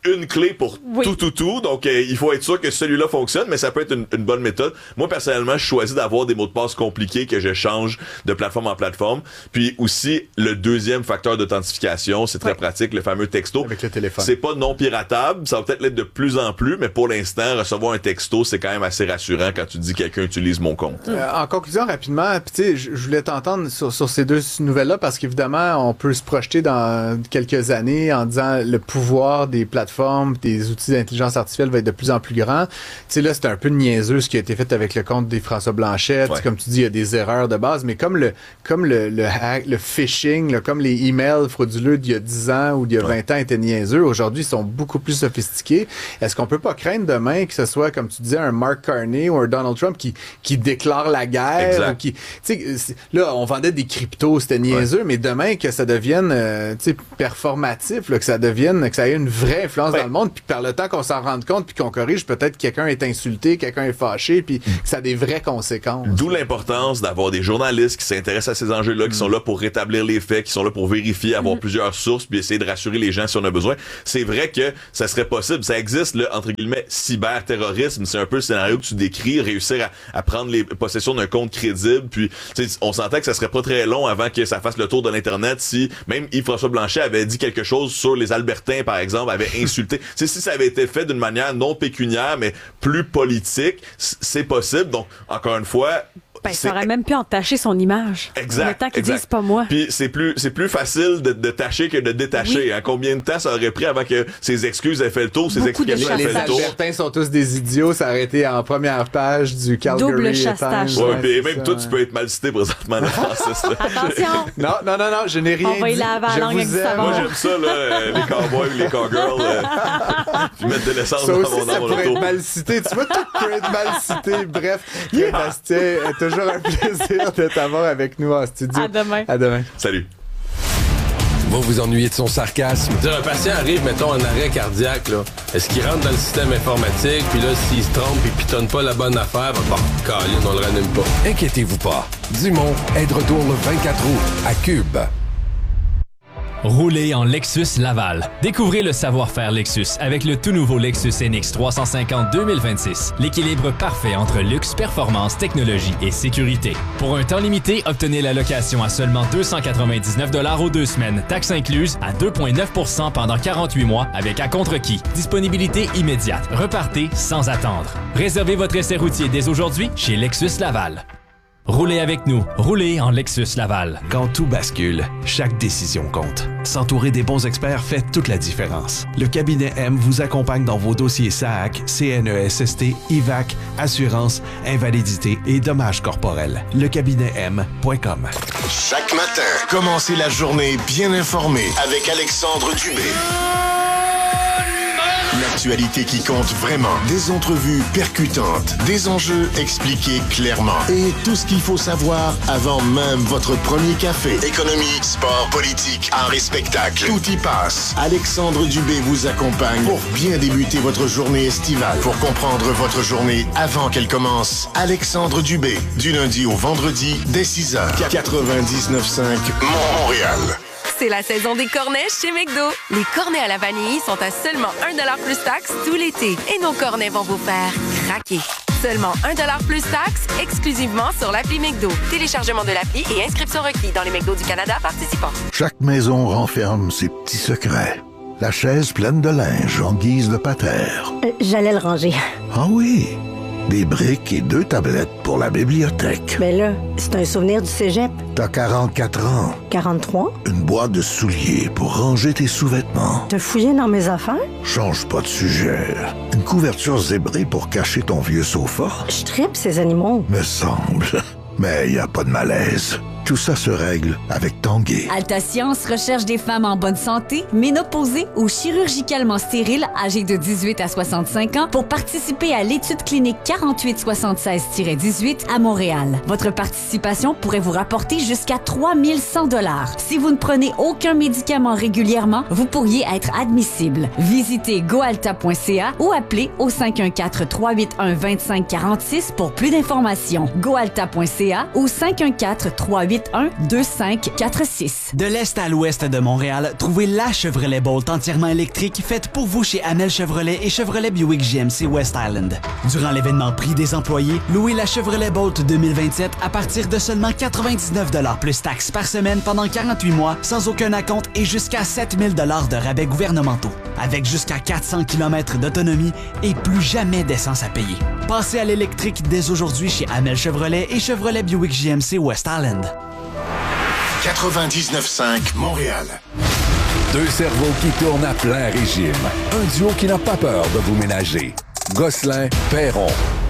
une clé pour oui. tout, tout, tout. Donc, euh, il faut être sûr que celui-là fonctionne, mais ça peut être une, une bonne méthode. Moi, personnellement, je choisis d'avoir des mots de passe compliqués que je change de plateforme en plateforme. Puis aussi, le deuxième facteur d'authentification, c'est très ouais. pratique, le fameux texto. Avec le téléphone. C'est pas non piratable, ça va peut-être l'être de plus en plus, mais pour l'instant, recevoir un texto, c'est quand même assez rassurant quand tu dis que quelqu'un utilise mon compte. Euh, en conclusion, rapidement, tu sais, je voulais t'entendre sur, sur ces deux nouvelles-là parce qu'évidemment, on peut se projeter dans quelques années en disant le pouvoir des plateformes, des outils d'intelligence artificielle va être de plus en plus grand. Tu sais, là, c'est un peu niaiseux ce qui a été fait avec le compte des François Blanchet. Ouais. Comme tu dis, il y a des erreurs de base, mais comme le comme le, le, hack, le phishing, là, comme les emails frauduleux d'il y a dix ans ou d'il y a vingt ouais. ans étaient niaiseux, aujourd'hui, ils sont beaucoup plus sophistiqués. Est-ce qu'on peut pas craindre demain que ce soit, comme tu disais, un Mark Carney ou un Donald Trump qui, qui déclare la guerre? Ou qui, tu sais, là, on vendait des cryptos, c'était niaiseux, ouais. mais demain, que ça devienne euh, tu sais, performatif, là, que ça devienne, que ça ait une vraie influence ouais. dans le monde, puis par le temps qu'on s'en rende compte, puis qu'on corrige, peut-être quelqu'un est insulté, quelqu'un est fâché, puis que ça a des vraies conséquences. D'où l'importance d'avoir des journalistes qui s'intéressent à ces enjeux-là, mm. qui sont là pour rétablir les faits, qui sont là pour vérifier, avoir mm. plusieurs sources, puis essayer de rassurer les gens si on a besoin. C'est vrai que ça serait possible. Ça existe, le, entre guillemets, cyberterrorisme. C'est un peu le scénario que tu décris, réussir à, à prendre les possessions d'un compte crédible, puis on s'entend que ça serait pas très long avant que ça fasse le tour de l'Internet si même Yves-François Blanchet avait dit quelque chose sur les Albertains, par exemple, avait insulté. Si ça avait été fait d'une manière non pécuniaire, mais plus politique, c'est possible. Donc, encore une fois, ben, ça aurait même pu entacher son image. Exact. Le temps qu'ils disent pas moi. Puis c'est plus, c'est plus facile de, de tâcher que de détacher. Oui. Hein? Combien de temps ça aurait pris avant que ses excuses aient fait le tour, ses Beaucoup explications aient fait le tour? Les Albertains sont tous des idiots. Ça aurait été en première page du Calgary Double chassage. Ouais, puis même toi, tu peux être mal cité présentement, là, Francis. Attention! Non, non, non, non, je n'ai rien dit. On va y laver la langue avec du savon. Moi, j'aime ça, là, euh, les cowboys, les cowgirls. Euh, puis mettre de l'essence dans mon, dans mon auto. Être mal cité. Tu vois, tout peut être mal cité. Bref, yeah. Bastien, toujours un plaisir de t'avoir avec nous en studio. À demain. À demain. Salut. Vous vous ennuyez de son sarcasme? Un patient arrive, mettons, en arrêt cardiaque, là. Est-ce qu'il rentre dans le système informatique, puis là, s'il se trompe et pitonne pas la bonne affaire, ben, bon, câline, on le ranime pas. Inquiétez-vous pas. Dumont est de retour le vingt-quatre août à Cube. Roulez en Lexus Laval. Découvrez le savoir-faire Lexus avec le tout nouveau Lexus N X trois cent cinquante deux mille vingt-six. L'équilibre parfait entre luxe, performance, technologie et sécurité. Pour un temps limité, obtenez la location à seulement deux cent quatre-vingt-dix-neuf dollars aux deux semaines, taxes incluses, à deux virgule neuf pour cent pendant quarante-huit mois avec à-contre-qui. Disponibilité immédiate. Repartez sans attendre. Réservez votre essai routier dès aujourd'hui chez Lexus Laval. Roulez avec nous. Roulez en Lexus Laval. Quand tout bascule, chaque décision compte. S'entourer des bons experts fait toute la différence. Le cabinet M vous accompagne dans vos dossiers S A A C, C N E S S T, I V A C, assurance, invalidité et dommages corporels. Le cabinet M point com. Chaque matin, commencez la journée bien informé avec Alexandre Dubé. L'actualité qui compte vraiment. Des entrevues percutantes. Des enjeux expliqués clairement. Et tout ce qu'il faut savoir avant même votre premier café. Économie, sport, politique, art et spectacle. Tout y passe. Alexandre Dubé vous accompagne pour bien débuter votre journée estivale. Pour comprendre votre journée avant qu'elle commence. Alexandre Dubé. Du lundi au vendredi, dès six heures. quatre-vingt-dix-neuf virgule cinq Montréal. C'est la saison des cornets chez McDo. Les cornets à la vanille sont à seulement un dollar plus taxe tout l'été. Et nos cornets vont vous faire craquer. Seulement un dollar plus taxe, exclusivement sur l'appli McDo. Téléchargement de l'appli et inscription requis dans les McDo du Canada participants. Chaque maison renferme ses petits secrets. La chaise pleine de linge en guise de patère. Euh, j'allais le ranger. Ah oui? Des briques et deux tablettes pour la bibliothèque. Mais là, c'est un souvenir du cégep. T'as quarante-quatre ans. quarante-trois? Une boîte de souliers pour ranger tes sous-vêtements. T'as fouillé dans mes affaires? Change pas de sujet. Une couverture zébrée pour cacher ton vieux sofa. Je tripe ces animaux. Me semble. Mais y a pas de malaise. Tout ça se règle avec Tanguay. Alta Science recherche des femmes en bonne santé, ménopausées ou chirurgicalement stériles âgées de dix-huit à soixante-cinq ans pour participer à l'étude clinique quarante-huit soixante-seize dix-huit à Montréal. Votre participation pourrait vous rapporter jusqu'à trois mille cent dollars. Si vous ne prenez aucun médicament régulièrement, vous pourriez être admissible. Visitez goalta point c a ou appelez au cinq un quatre, trois huit un, deux cinq quatre six pour plus d'informations. goalta point c a ou cinq un quatre, trois huit huit un deux cinq quatre six. De l'est à l'ouest de Montréal, trouvez la Chevrolet Bolt entièrement électrique faite pour vous chez Amel Chevrolet et Chevrolet Buick G M C West Island. Durant l'événement Prix des employés, louez la Chevrolet Bolt deux mille vingt-sept à partir de seulement quatre-vingt-dix-neuf dollars plus taxes par semaine pendant quarante-huit mois, sans aucun acompte et jusqu'à sept mille dollars de rabais gouvernementaux. Avec jusqu'à quatre cents kilomètres d'autonomie et plus jamais d'essence à payer. Passez à l'électrique dès aujourd'hui chez Amel Chevrolet et Chevrolet Buick G M C West Island. quatre-vingt-dix-neuf cinq Montréal. Deux cerveaux qui tournent à plein régime. Un duo qui n'a pas peur de vous ménager. Gosselin-Perron.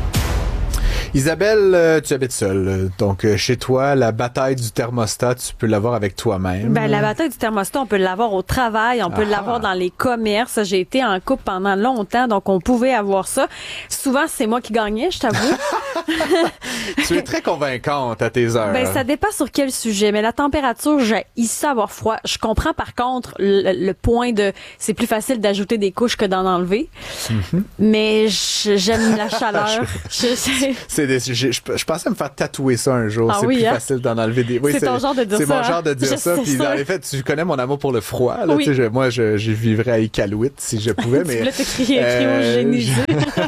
Isabelle, euh, tu habites seule. Donc, euh, chez toi, la bataille du thermostat, tu peux l'avoir avec toi-même. Ben, la bataille du thermostat, on peut l'avoir au travail, on peut Ah. l'avoir dans les commerces. J'ai été en couple pendant longtemps, donc on pouvait avoir ça. Souvent, c'est moi qui gagnais, je t'avoue. Tu es très convaincante à tes heures. Ben, ça dépend sur quel sujet. Mais la température, j'ai ça avoir froid. Je comprends par contre le, le point de c'est plus facile d'ajouter des couches que d'en enlever. Mm-hmm. Mais je- j'aime la chaleur. Je- je- C'est des- je, je, je pensais me faire tatouer ça un jour. Ah c'est oui, plus hein? facile d'en enlever des. Oui, C'est ton genre de dire C'est ça, mon hein? genre de dire Je ça. sais Puis ça. dans les faits, tu connais mon amour pour le froid. Là, Oui. tu sais, je- moi, je, je vivrais à Iqaluit si je pouvais. Tu mais voulais te crier euh, cryogénisé.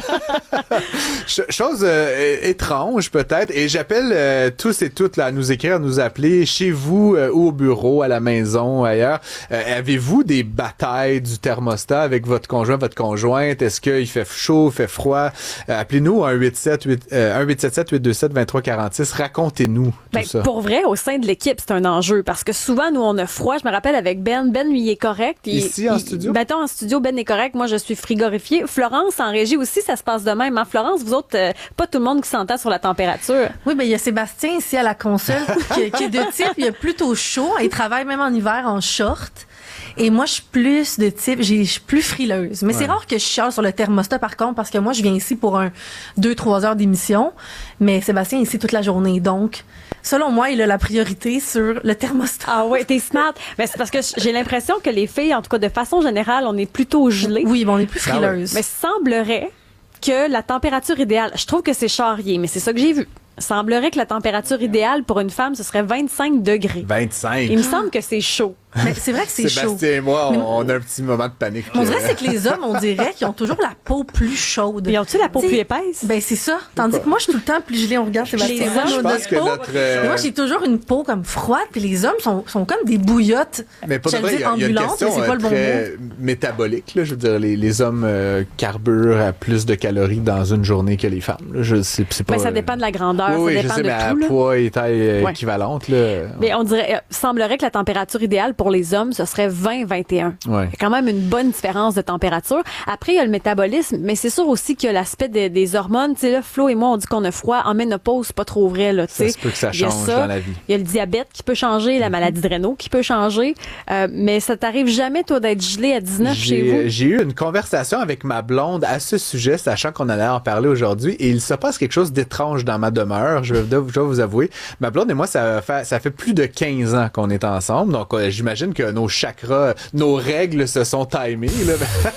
Ch- Chose euh, étrange peut-être, et j'appelle euh, tous et toutes là, à nous écrire, à nous appeler chez vous euh, ou au bureau, à la maison, ailleurs. Euh, avez-vous des batailles du thermostat avec votre conjoint, votre conjointe? Est-ce qu'il fait chaud, fait froid? Euh, appelez-nous un huit sept huit, euh, un huit sept sept huit deux sept deux trois quatre six. Racontez-nous tout Ben, ça. pour vrai, au sein de l'équipe, c'est un enjeu parce que souvent, nous, on a froid. Je me rappelle avec Ben. Ben, lui, il est correct. Il- Ici, en il- studio? Ben, en studio, Ben est correct. Moi, je suis frigorifiée. Florence, en régie aussi, ça se passe de même. Hein? Florence, vous autres, euh, pas tout le monde qui s'entend sur la température. Oui, ben il y a Sébastien ici à la console qui, qui est de type, il a plutôt chaud. Il travaille même en hiver en short. Et moi, je suis plus de type, j'ai- je suis plus frileuse. Mais Ouais. c'est rare que je chiale sur le thermostat, par contre, parce que moi, je viens ici pour un deux, trois heures d'émission. Mais Sébastien est ici toute la journée. Donc, selon moi, il a la priorité sur le thermostat. Ah ouais, t'es smart. Ben, c'est parce que j'ai l'impression que les filles, en tout cas, de façon générale, on est plutôt gelées. Oui, ben, on est plus Ah ouais. frileuse. Mais semblerait que la température idéale, je trouve que c'est charrié, mais c'est ça que j'ai vu. Semblerait que la température idéale pour une femme, ce serait vingt-cinq degrés. vingt-cinq. Il me semble que c'est chaud. Mais c'est vrai que c'est chaud. Sébastien et moi, Mais- on, on a un petit moment de panique. On dirait c'est que les hommes, on dirait qu'ils ont toujours la peau plus chaude. Ils ont-tu la peau T'sais, plus épaisse? Ben c'est ça. Tandis que moi, je suis tout le temps plus gelée. On regarde Sébastien. Les Moi, hommes, je notre pense que peau- notre, euh, Moi, j'ai toujours une peau comme froide, puis les hommes sont, sont comme des bouillottes. Mais pour de J'allais vrai, il y, dire a- il y a une ambulantes, question mais c'est pas euh, le bon très métabolique. Là. Je veux dire, les, les hommes euh, carburent à plus de calories dans une journée que les femmes. Là. Je, c'est, c'est pas, Ben, ça dépend de la grandeur, oui, oui, ça je dépend sais, de mais à tout. là. poids et taille euh, Ouais. équivalente. Là. Mais on dirait, euh, semblerait que la température idéale pour les hommes, ce serait vingt vingt et un. Ouais. Il y a quand même une bonne différence de température. Après, il y a le métabolisme, mais c'est sûr aussi qu'il y a l'aspect des, des hormones. Tu sais, là, Flo et moi, on dit qu'on a froid. En ménopause, c'est pas trop vrai, là, tu Ça sais. se peut que ça Il y a change ça. dans la vie. Il y a le diabète qui peut changer, la maladie de Raynaud qui peut changer. Euh, mais ça t'arrive jamais, toi, d'être gelé à dix-neuf chez vous? J'ai, j'ai eu une conversation avec ma blonde à ce sujet, sachant qu'on allait en parler aujourd'hui, et il se passe quelque chose d'étrange dans ma demeure, je vais, je vais vous avouer. Ma blonde et moi, ça fait, ça fait plus de quinze ans qu'on est ensemble, donc euh, j'imagine que nos chakras, nos règles se sont timées, là.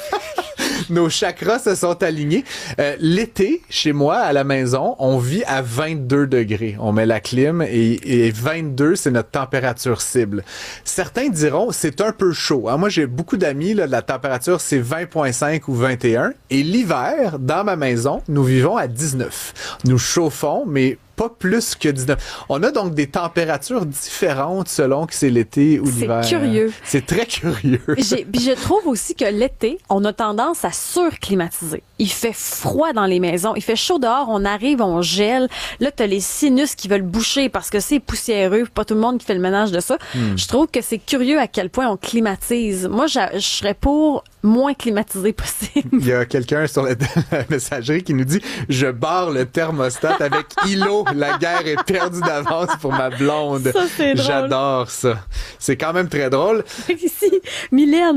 Nos chakras se sont alignés. Euh, l'été, chez moi, à la maison, on vit à vingt-deux degrés. On met la clim et, et vingt-deux, c'est notre température cible. Certains diront, c'est un peu chaud. Hein? Moi, j'ai beaucoup d'amis, là, la température, c'est vingt virgule cinq ou vingt et un. Et l'hiver, dans ma maison, nous vivons à dix-neuf. Nous chauffons, mais pas plus que dix-neuf. On a donc des températures différentes selon que c'est l'été ou C'est l'hiver. curieux. C'est très curieux. J'ai- Puis je trouve aussi que l'été, on a tendance à surclimatiser. Il fait froid dans les maisons, il fait chaud dehors, on arrive, on gèle. Là, t'as les sinus qui veulent boucher parce que c'est poussiéreux, pas tout le monde qui fait le ménage de ça. Hmm. Je trouve que c'est curieux à quel point on climatise. Moi, j'a- je serais pour moins climatisé possible. Il y a quelqu'un sur la, la messagerie qui nous dit « Je barre le thermostat avec îlot. La guerre est perdue d'avance pour ma blonde. » Ça, c'est drôle. J'adore ça. C'est quand même très drôle. Ici, Mylène,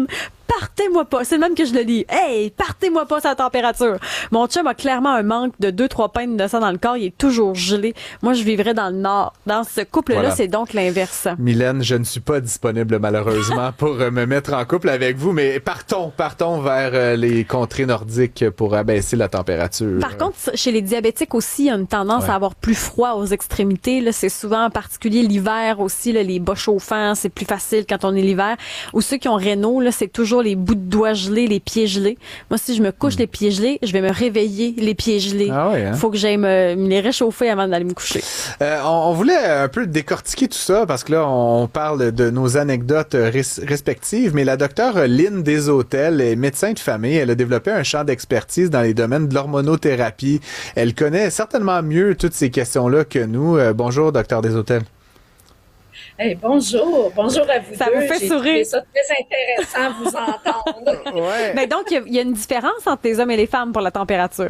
partez-moi pas. C'est le même que je le dis. Hey, partez-moi pas sa température. Mon chum a clairement un manque de deux, trois pintes de sang dans le corps. Il est toujours gelé. Moi, je vivrais dans le nord. Dans ce couple-là, Voilà. c'est donc l'inverse. Mylène, je ne suis pas disponible malheureusement pour euh, me mettre en couple avec vous, mais partons, partons vers euh, les contrées nordiques pour abaisser la température. Par contre, chez les diabétiques aussi, il y a une tendance Ouais. à avoir plus froid aux extrémités. Là, c'est souvent en particulier l'hiver aussi, là, les bas chauffants, c'est plus facile quand on est l'hiver. Ou ceux qui ont rénaux, là, c'est toujours les bouts de doigts gelés, les pieds gelés. Moi, si je me couche les pieds gelés, je vais me réveiller les pieds gelés. Ah ouais, hein? Faut que j'aille me, me les réchauffer avant d'aller me coucher. Euh, on, on voulait un peu décortiquer tout ça parce que là, on parle de nos anecdotes res- respectives, mais la docteure Lynn Desautels est médecin de famille. Elle a développé un champ d'expertise dans les domaines de l'hormonothérapie. Elle connaît certainement mieux toutes ces questions-là que nous. Euh, bonjour, docteur Desautels. Hey, bonjour, bonjour à vous Ça deux. vous fait J'ai sourire. trouvé ça très intéressant de vous entendre. Ouais. Mais donc, il y a- il y, a une différence entre les hommes et les femmes pour la température.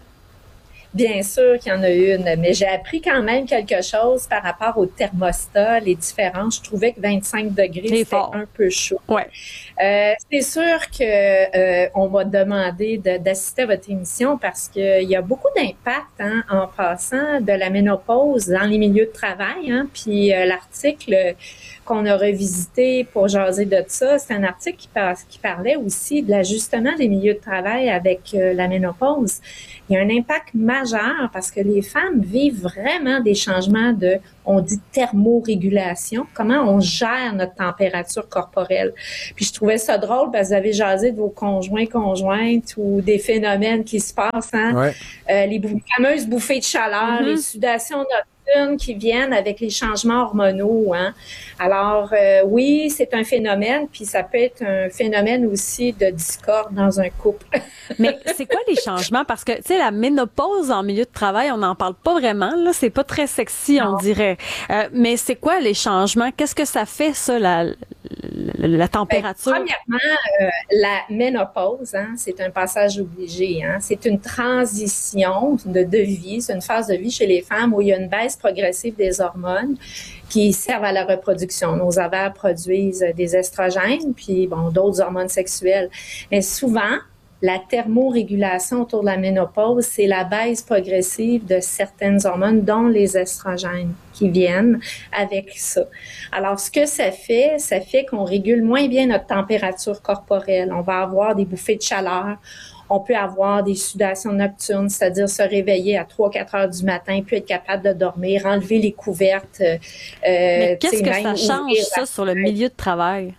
Bien sûr qu'il y en a une, mais j'ai appris quand même quelque chose par rapport au thermostat, les différences. Je trouvais que vingt-cinq degrés, C'est c'était fort. un peu chaud. Ouais. Euh, c'est sûr que euh, on m'a demandé de- d'assister à votre émission parce qu'il y a beaucoup d'impact hein, en passant de la ménopause dans les milieux de travail. Hein, puis euh, l'article qu'on a revisité pour jaser de ça, c'est un article qui, par- qui parlait aussi de l'ajustement des milieux de travail avec euh, la ménopause. Il y a un impact majeur parce que les femmes vivent vraiment des changements de, on dit thermorégulation, comment on gère notre température corporelle. Puis je trouvais ça drôle parce que vous avez jasé de vos conjoints, conjointes ou des phénomènes qui se passent, hein? Ouais. Euh, les bou- fameuses bouffées de chaleur, Mm-hmm. les sudations nocturnes qui viennent avec les changements hormonaux. Hein? Alors, euh, oui, c'est un phénomène, puis ça peut être un phénomène aussi de discorde dans un couple. Mais c'est quoi les changements? Parce que, tu sais, la ménopause en milieu de travail, on n'en parle pas vraiment. Là, c'est pas très sexy, on dirait. Euh, mais c'est quoi les changements? Qu'est-ce que ça fait, ça, la, la, la température? Ben, premièrement, euh, la ménopause, hein, c'est un passage obligé. Hein, c'est une transition de, de vie, c'est une phase de vie chez les femmes où il y a une baisse progressive des hormones qui servent à la reproduction. Nos ovaires produisent des estrogènes, puis bon, d'autres hormones sexuelles. Mais souvent, la thermorégulation autour de la ménopause, c'est la baisse progressive de certaines hormones, dont les estrogènes, qui viennent avec ça. Alors, ce que ça fait, ça fait qu'on régule moins bien notre température corporelle. On va avoir des bouffées de chaleur. On peut avoir des sudations nocturnes, c'est-à-dire se réveiller à trois quatre heures du matin, puis être capable de dormir, enlever les couvertes. Euh, Mais qu'est-ce tu sais, que même ça change, ouvrir ça, la sur le milieu de travail?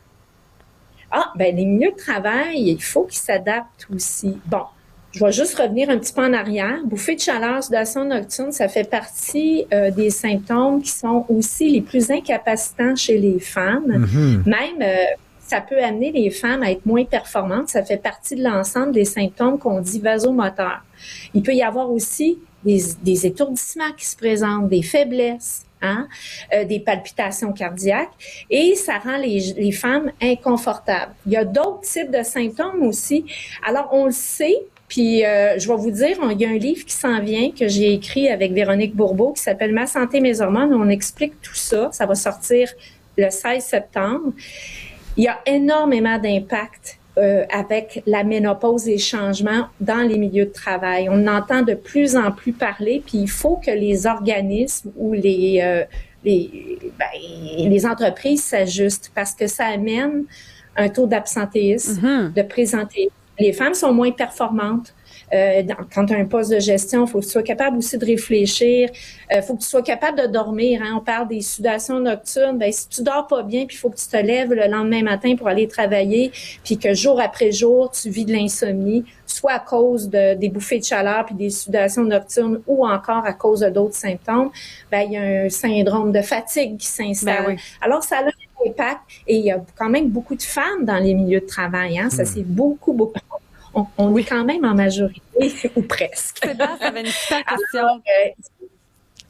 Ah, ben les milieux de travail, il faut qu'ils s'adaptent aussi. Bon, je vais juste revenir un petit peu en arrière. Bouffée de chaleur, sudation nocturne, ça fait partie euh, des symptômes qui sont aussi les plus incapacitants chez les femmes. Mhm. Même, euh, ça peut amener les femmes à être moins performantes. Ça fait partie de l'ensemble des symptômes qu'on dit vasomoteurs. Il peut y avoir aussi des, des étourdissements qui se présentent, des faiblesses. Hein, euh, des palpitations cardiaques, et ça rend les, les femmes inconfortables. Il y a d'autres types de symptômes aussi. Alors, on le sait, puis euh, je vais vous dire, il y a un livre qui s'en vient que j'ai écrit avec Véronique Bourbeau qui s'appelle « Ma santé, mes hormones », où on explique tout ça. Ça va sortir le seize septembre. Il y a énormément d'impact Euh, avec la ménopause et les changements dans les milieux de travail. On entend de plus en plus parler, puis il faut que les organismes ou les, euh, les, ben, les entreprises s'ajustent parce que ça amène un taux d'absentéisme, Mm-hmm. de présentéisme. Les femmes sont moins performantes. Euh, dans, quand tu as un poste de gestion, il faut que tu sois capable aussi de réfléchir. Il euh, faut que tu sois capable de dormir. Hein. On parle des sudations nocturnes. Ben, si tu dors pas bien, puis il faut que tu te lèves le lendemain matin pour aller travailler, puis que jour après jour, tu vis de l'insomnie, soit à cause de, des bouffées de chaleur puis des sudations nocturnes ou encore à cause de d'autres symptômes, ben, il y a un syndrome de fatigue qui s'installe. Ben oui. Alors, ça a un impact. Et il y a quand même beaucoup de femmes dans les milieux de travail. Hein. Ça, c'est beaucoup, beaucoup. On, on est quand même en majorité, ou presque. C'est bien, ça avait une super question. Alors, euh,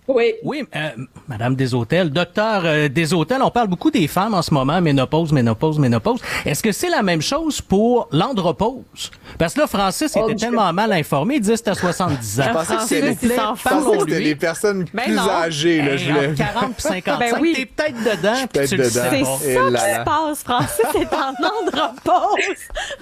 Oui. Oui, euh, Madame Desautels, docteur euh, Desautels, on parle beaucoup des femmes en ce moment, ménopause, ménopause, ménopause. Est-ce que c'est la même chose pour l'andropause? Parce que là, Francis Oh, était Dieu. tellement mal informé, il disait que c'était à soixante-dix ans. Je pensais que c'était les, S'il vous plaît, je pensais que c'était les personnes Ben plus non. âgées. Là, Hey, je voulais... entre quarante et cinquante-cinq, Ben oui. t'es peut-être dedans, puis peut-être tu le dedans. sais C'est pas. Et ça là qui là. se passe, Francis, c'est en andropause.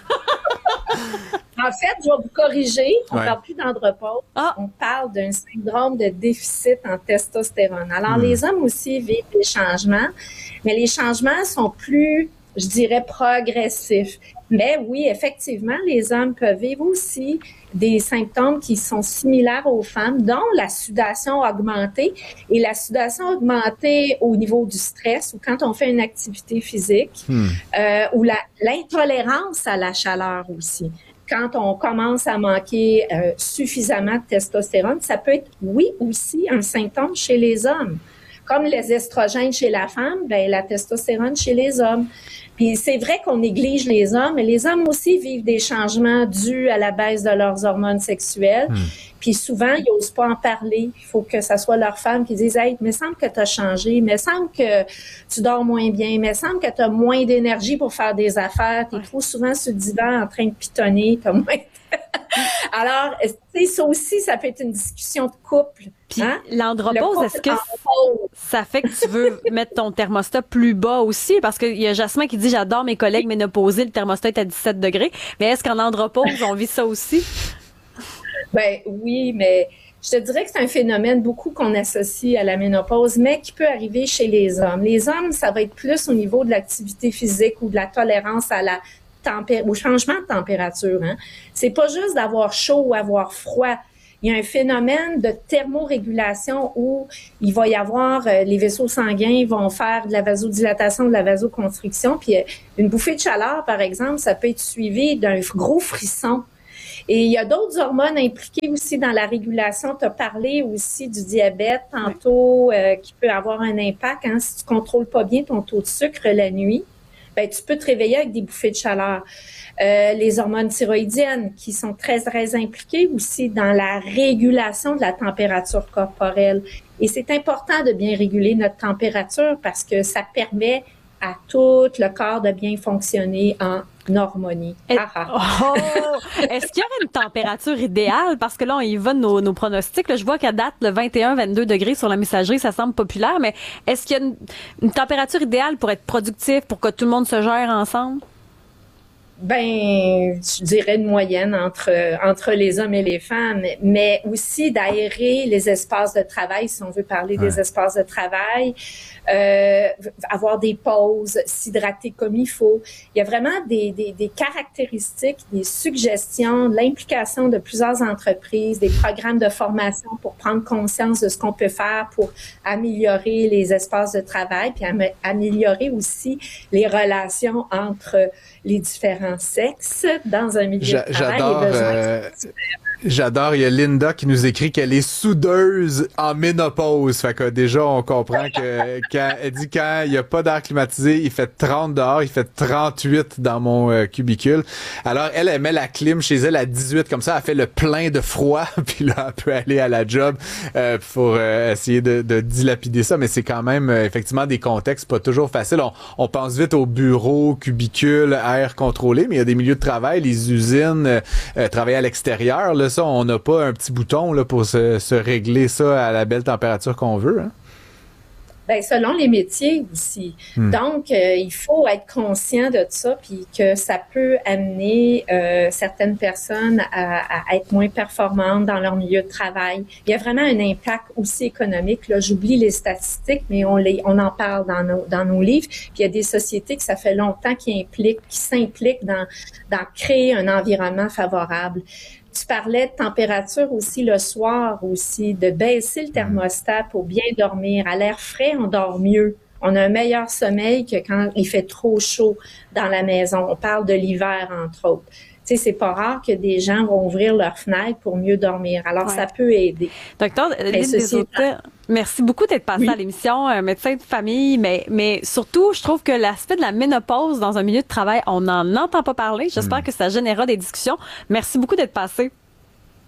En fait, je vais vous corriger. On ne Ouais. parle plus d'andropause. Ah. On parle d'un syndrome de déficit en testostérone. Alors, Hmm. les hommes aussi vivent des changements, mais les changements sont plus, je dirais, progressifs. Mais oui, effectivement, les hommes peuvent vivre aussi des symptômes qui sont similaires aux femmes, dont la sudation augmentée. Et la sudation augmentée au niveau du stress ou quand on fait une activité physique, Hmm. euh, ou la- l'intolérance à la chaleur aussi. Quand on commence à manquer euh, suffisamment de testostérone, ça peut être, oui, aussi un symptôme chez les hommes. Comme les estrogènes chez la femme, ben, la testostérone chez les hommes. Puis c'est vrai qu'on néglige les hommes, mais les hommes aussi vivent des changements dus à la baisse de leurs hormones sexuelles. Hmm. Puis souvent, ils n'osent pas en parler. Il faut que ça soit leur femme qui dise « Hey, il me semble que tu as changé, il me semble que tu dors moins bien, il me semble que tu as moins d'énergie pour faire des affaires, tu es trop souvent sur le divan en train de pitonner, tu as moins... » Alors, tu sais, ça aussi, ça peut être une discussion de couple. Puis hein? l'andropause, Le est-ce couple que andropause. ça fait que tu veux mettre ton thermostat plus bas aussi? Parce qu'il y a Jasmin qui dit « J'adore mes collègues ménopausés, le thermostat est à dix-sept degrés. » Mais est-ce qu'en andropause, on vit ça aussi? Ben oui, mais je te dirais que c'est un phénomène beaucoup qu'on associe à la ménopause, mais qui peut arriver chez les hommes. Les hommes, ça va être plus au niveau de l'activité physique ou de la tolérance à la tempé- au changement de température. Hein. C'est pas juste d'avoir chaud ou avoir froid. Il y a un phénomène de thermorégulation où il va y avoir euh, les vaisseaux sanguins vont faire de la vasodilatation, de la vasoconstriction, puis euh, une bouffée de chaleur, par exemple, ça peut être suivi d'un gros frisson. Et il y a d'autres hormones impliquées aussi dans la régulation. Tu as parlé aussi du diabète tantôt euh, qui peut avoir un impact. Hein, si tu contrôles pas bien ton taux de sucre la nuit, ben, tu peux te réveiller avec des bouffées de chaleur. Euh, les hormones thyroïdiennes qui sont très, très impliquées aussi dans la régulation de la température corporelle. Et c'est important de bien réguler notre température parce que ça permet à tout le corps de bien fonctionner en harmonie. Ah, ah. Oh! Est-ce qu'il y aurait une température idéale? Parce que là, on y va de nos, nos pronostics. Là, je vois qu'à date, le vingt et un vingt-deux degrés sur la messagerie, ça semble populaire, mais est-ce qu'il y a une, une température idéale pour être productif, pour que tout le monde se gère ensemble? Ben, je dirais une moyenne entre entre les hommes et les femmes, mais aussi d'aérer les espaces de travail, si on veut parler Ouais. des espaces de travail, euh, avoir des pauses, s'hydrater comme il faut. Il y a vraiment des, des, des caractéristiques, des suggestions, de l'implication de plusieurs entreprises, des programmes de formation pour prendre conscience de ce qu'on peut faire pour améliorer les espaces de travail, puis am- améliorer aussi les relations entre les différents sexes dans un milieu J'a- de travail. J'adore. et besoins euh, J'adore. Il y a Linda qui nous écrit qu'elle est soudeuse en ménopause. Fait que déjà, on comprend que quand elle dit quand il n'y a pas d'air climatisé, il fait trente dehors, il fait trente-huit dans mon euh, cubicule. Alors, elle, elle met la clim chez elle à dix-huit. Comme ça, elle fait le plein de froid. Puis là, elle peut aller à la job euh, pour euh, essayer de, de dilapider ça. Mais c'est quand même, euh, effectivement, des contextes pas toujours faciles. On, on pense vite au bureau, cubicule, air contrôlé, mais il y a des milieux de travail, les usines, euh, euh, travailler à l'extérieur, là, ça, on n'a pas un petit bouton là, pour se, se régler ça à la belle température qu'on veut. Hein? Ben, selon les métiers aussi. Hmm. Donc, euh, il faut être conscient de ça, puis que ça peut amener euh, certaines personnes à, à être moins performantes dans leur milieu de travail. Il y a vraiment un impact aussi économique. Là, j'oublie les statistiques, mais on les, on en parle dans nos, dans nos livres. Puis il y a des sociétés que ça fait longtemps qui impliquent, qui s'impliquent dans, dans créer un environnement favorable. Tu parlais de température aussi le soir aussi, de baisser le thermostat pour bien dormir. À l'air frais, on dort mieux. On a un meilleur sommeil que quand il fait trop chaud dans la maison. On parle de l'hiver, entre autres. Tu sais, c'est pas rare que des gens vont ouvrir leurs fenêtres pour mieux dormir. Alors, Ouais. ça peut aider. Docteur Mais Lynn ceci Desautels, merci beaucoup d'être passée Oui. à l'émission, un médecin de famille, mais, mais surtout, je trouve que l'aspect de la ménopause dans un milieu de travail, on n'en entend pas parler. J'espère que ça générera des discussions. Merci beaucoup d'être passée.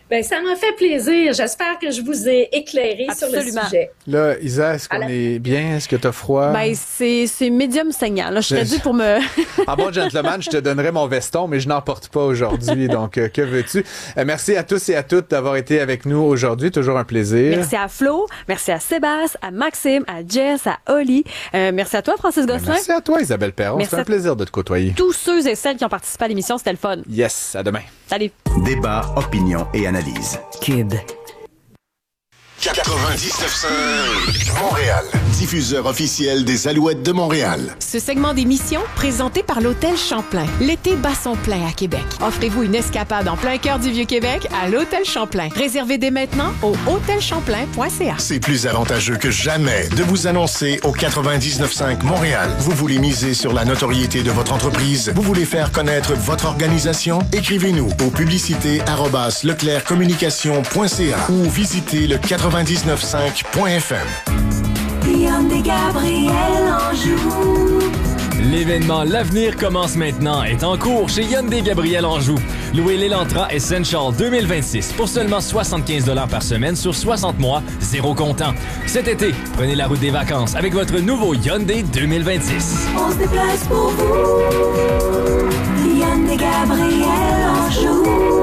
Ben, ça m'a fait plaisir. J'espère que je vous ai éclairé Absolument. sur le sujet. Là, Isa, est-ce qu'on la... est bien? Est-ce que t'as froid? Ben, c'est, c'est médium saignant. Là, je serais dû pour me... En bon gentleman, je te donnerais mon veston, mais je n'en porte pas aujourd'hui. Donc, euh, que veux-tu? Euh, merci à tous et à toutes d'avoir été avec nous aujourd'hui. Toujours un plaisir. Merci à Flo, merci à Sébastien, à Maxime, à Jess, à Oli. Euh, merci à toi, Francis Gosselin. Merci à toi, Isabelle Perron. Merci C'est un plaisir de te côtoyer. Tous ceux et celles qui ont participé à l'émission, c'était le fun. Yes, à demain. Salut. Débat, opinion et analyse. Kid. quatre-vingt-dix-neuf cinq Montréal. Diffuseur officiel des Alouettes de Montréal. Ce segment d'émission, présenté par l'Hôtel Champlain. L'été bat son plein à Québec. Offrez-vous une escapade en plein cœur du Vieux-Québec à l'Hôtel Champlain. Réservez dès maintenant au hôtel champlain point c a. C'est plus avantageux que jamais de vous annoncer au quatre-vingt-dix-neuf cinq Montréal. Vous voulez miser sur la notoriété de votre entreprise? Vous voulez faire connaître votre organisation? Écrivez-nous au publicité arobase leclerc communication point c a ou visitez le quatre-vingt-dix-neuf cinq point f m. Hyundai Gabriel Anjou. L'événement L'Avenir commence maintenant est en cours chez Hyundai Gabriel Anjou. Louez l'Elantra Essential deux mille vingt-six pour seulement soixante-quinze dollars par semaine sur soixante mois, zéro comptant. Cet été, prenez la route des vacances avec votre nouveau Hyundai deux mille vingt-six. On se déplace pour vous. Hyundai Gabriel Anjou.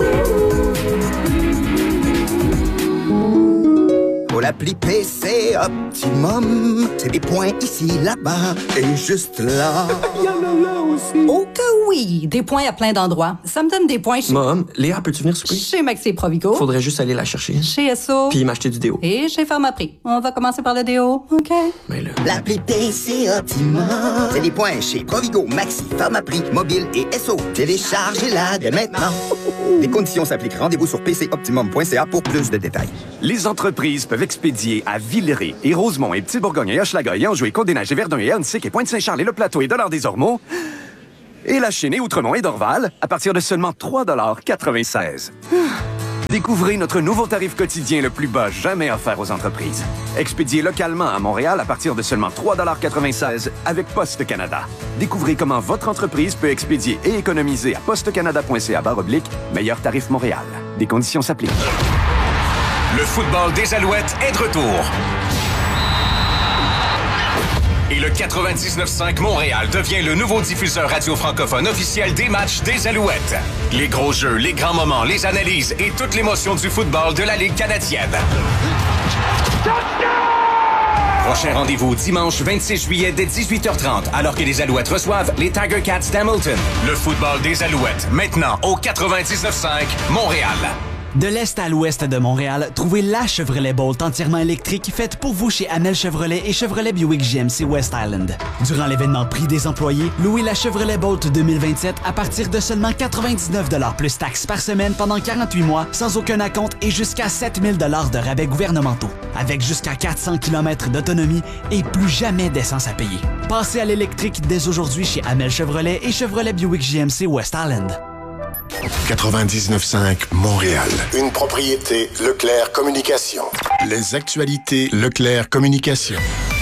Pour l'appli P C Optimum, c'est des points ici, là-bas et juste là. Il y en a là aussi. Oh que oui, des points à plein d'endroits. Ça me donne des points chez... Mom, Léa, peux-tu venir souper? Chez Maxi Provigo. Faudrait juste aller la chercher. Chez S O. Puis m'acheter du déo. Et chez Pharmaprix. On va commencer par le déo, OK? Mais là... L'appli P C Optimum, c'est des points chez Provigo, Maxi, Pharmaprix, Mobile et S O. Téléchargez-la dès maintenant. Les conditions s'appliquent. Rendez-vous sur p c optimum point c a pour plus de détails. Les entreprises peuvent expédier à Villeray et Rosemont et Petit-Bourgogne et Hochelaga et Anjou et Côte-des-Neiges et Verdun et Huntsic et Pointe-Saint-Charles et Le Plateau et Dollard-des-Ormeaux et La Chine et Outremont et Dorval à partir de seulement trois dollars quatre-vingt-seize. Découvrez notre nouveau tarif quotidien le plus bas jamais offert aux entreprises. Expédié localement à Montréal à partir de seulement trois dollars quatre-vingt-seize avec Poste Canada. Découvrez comment votre entreprise peut expédier et économiser à postecanada point c a barre oblique meilleur tarif Montréal. Des conditions s'appliquent. Le football des Alouettes est de retour. Et le quatre-vingt-dix-neuf cinq Montréal devient le nouveau diffuseur radio francophone officiel des matchs des Alouettes. Les gros jeux, les grands moments, les analyses et toute l'émotion du football de la Ligue canadienne. Prochain rendez-vous dimanche vingt-six juillet dès dix-huit heures trente alors que les Alouettes reçoivent les Tiger Cats d'Hamilton. Le football des Alouettes, maintenant au quatre-vingt-dix-neuf cinq Montréal. De l'est à l'ouest de Montréal, trouvez la Chevrolet Bolt entièrement électrique faite pour vous chez Amel Chevrolet et Chevrolet Buick G M C West Island. Durant l'événement Prix des employés, louez la Chevrolet Bolt deux mille vingt-sept à partir de seulement quatre-vingt-dix-neuf dollars plus taxes par semaine pendant quarante-huit mois sans aucun acompte et jusqu'à sept mille dollars de rabais gouvernementaux. Avec jusqu'à quatre cents kilomètres d'autonomie et plus jamais d'essence à payer. Passez à l'électrique dès aujourd'hui chez Amel Chevrolet et Chevrolet Buick G M C West Island. quatre-vingt-dix-neuf cinq Montréal. Une propriété Leclerc Communication. Les actualités Leclerc Communication.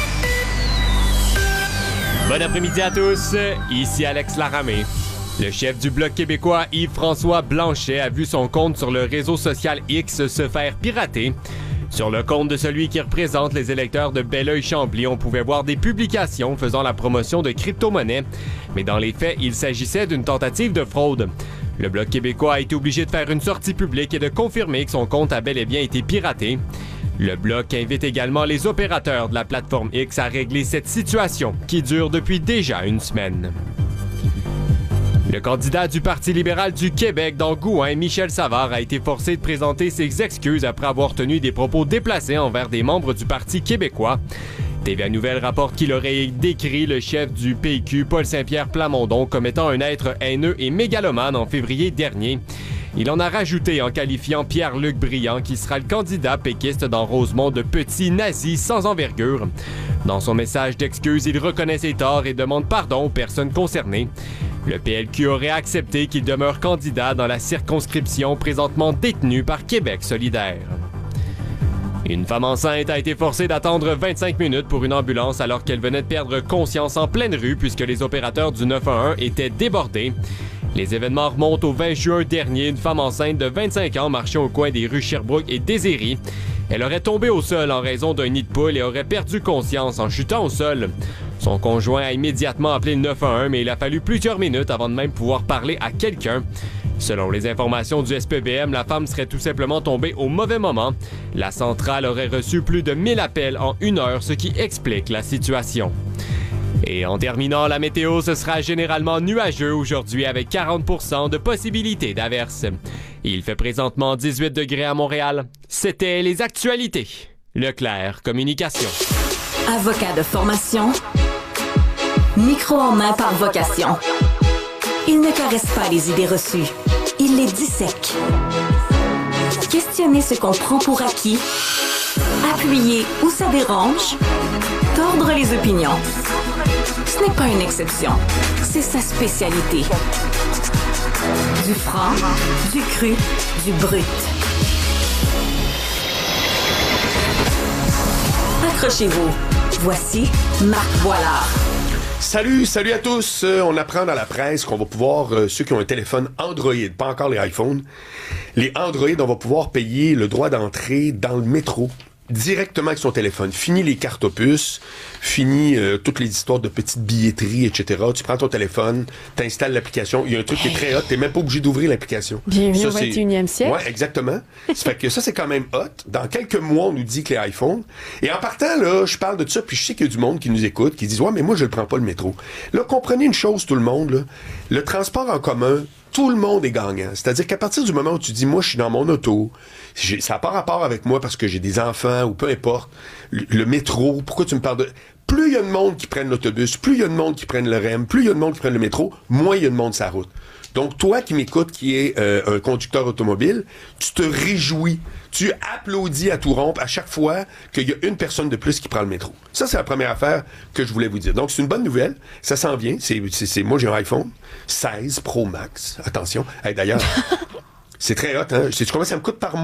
Bon après-midi à tous, ici Alex Laramé. Le chef du Bloc québécois Yves-François Blanchet a vu son compte sur le réseau social X se faire pirater. Sur le compte de celui qui représente les électeurs de Belleuil-Chambly, on pouvait voir des publications faisant la promotion de crypto-monnaies. Mais dans les faits, il s'agissait d'une tentative de fraude. Le Bloc québécois a été obligé de faire une sortie publique et de confirmer que son compte a bel et bien été piraté. Le Bloc invite également les opérateurs de la plateforme X à régler cette situation qui dure depuis déjà une semaine. Le candidat du Parti libéral du Québec dans Gouin, Michel Savard, a été forcé de présenter ses excuses après avoir tenu des propos déplacés envers des membres du Parti québécois. T V A Nouvelles rapporte qu'il aurait décrit le chef du P Q, Paul Saint-Pierre Plamondon, comme étant un être haineux et mégalomane en février dernier. Il en a rajouté en qualifiant Pierre-Luc Briand, qui sera le candidat péquiste dans Rosemont, de petit nazi sans envergure. Dans son message d'excuse, il reconnaît ses torts et demande pardon aux personnes concernées. Le P L Q aurait accepté qu'il demeure candidat dans la circonscription présentement détenue par Québec solidaire. Une femme enceinte a été forcée d'attendre vingt-cinq minutes pour une ambulance alors qu'elle venait de perdre conscience en pleine rue puisque les opérateurs du neuf un un étaient débordés. Les événements remontent au vingt juin dernier. Une femme enceinte de vingt-cinq ans marchait au coin des rues Sherbrooke et Désirée. Elle aurait tombé au sol en raison d'un nid de poule et aurait perdu conscience en chutant au sol. Son conjoint a immédiatement appelé le neuf un un, mais il a fallu plusieurs minutes avant de même pouvoir parler à quelqu'un. Selon les informations du S P B M, la femme serait tout simplement tombée au mauvais moment. La centrale aurait reçu plus de mille appels en une heure, ce qui explique la situation. Et en terminant, la météo, ce sera généralement nuageux aujourd'hui avec quarante pour cent de possibilité d'averse. Il fait présentement dix-huit degrés à Montréal. C'était les actualités. Leclerc Communication. Avocat de formation, micro en main par vocation. Il ne caresse pas les idées reçues, il les dissèque. Questionner ce qu'on prend pour acquis, appuyer où ça dérange, tordre les opinions. Ce n'est pas une exception, c'est sa spécialité. Du franc, du cru, du brut. Accrochez-vous, voici Marc Boilard. Salut, salut à tous. Euh, on apprend dans la presse qu'on va pouvoir, euh, ceux qui ont un téléphone Android, pas encore les iPhones, les Android, on va pouvoir payer le droit d'entrée dans le métro directement avec son téléphone. Fini les cartes puces, fini euh, toutes les histoires de petites billetteries, et cetera. Tu prends ton téléphone, t'installes l'application. Il y a un truc qui est très hot, t'es même pas obligé d'ouvrir l'application. Bienvenue au vingt et unième siècle. Ouais, exactement. Ça fait que ça, c'est quand même hot. Dans quelques mois, on nous dit que les iPhones... Et en partant, là, je parle de ça, puis je sais qu'il y a du monde qui nous écoute, qui disent « Ouais, mais moi, je ne prends pas le métro. » Là, comprenez une chose, tout le monde, là. Le transport en commun, tout le monde est gagnant. C'est-à-dire qu'à partir du moment où tu dis, moi, je suis dans mon auto, j'ai, ça n'a pas rapport avec moi parce que j'ai des enfants ou peu importe, le, le métro, pourquoi tu me parles de... Plus il y a de monde qui prennent l'autobus, plus il y a de monde qui prennent le R E M, plus il y a de monde qui prennent le métro, moins il y a de monde sur la route. Donc, toi qui m'écoutes, qui est euh, un conducteur automobile, tu te réjouis, tu applaudis à tout rompre à chaque fois qu'il y a une personne de plus qui prend le métro. Ça, c'est la première affaire que je voulais vous dire. Donc, c'est une bonne nouvelle. Ça s'en vient. C'est, c'est, c'est, moi, j'ai un iPhone seize Pro Max. Attention. Hey, d'ailleurs, c'est très hot, hein? Sais-tu combien ça me coûte par mois?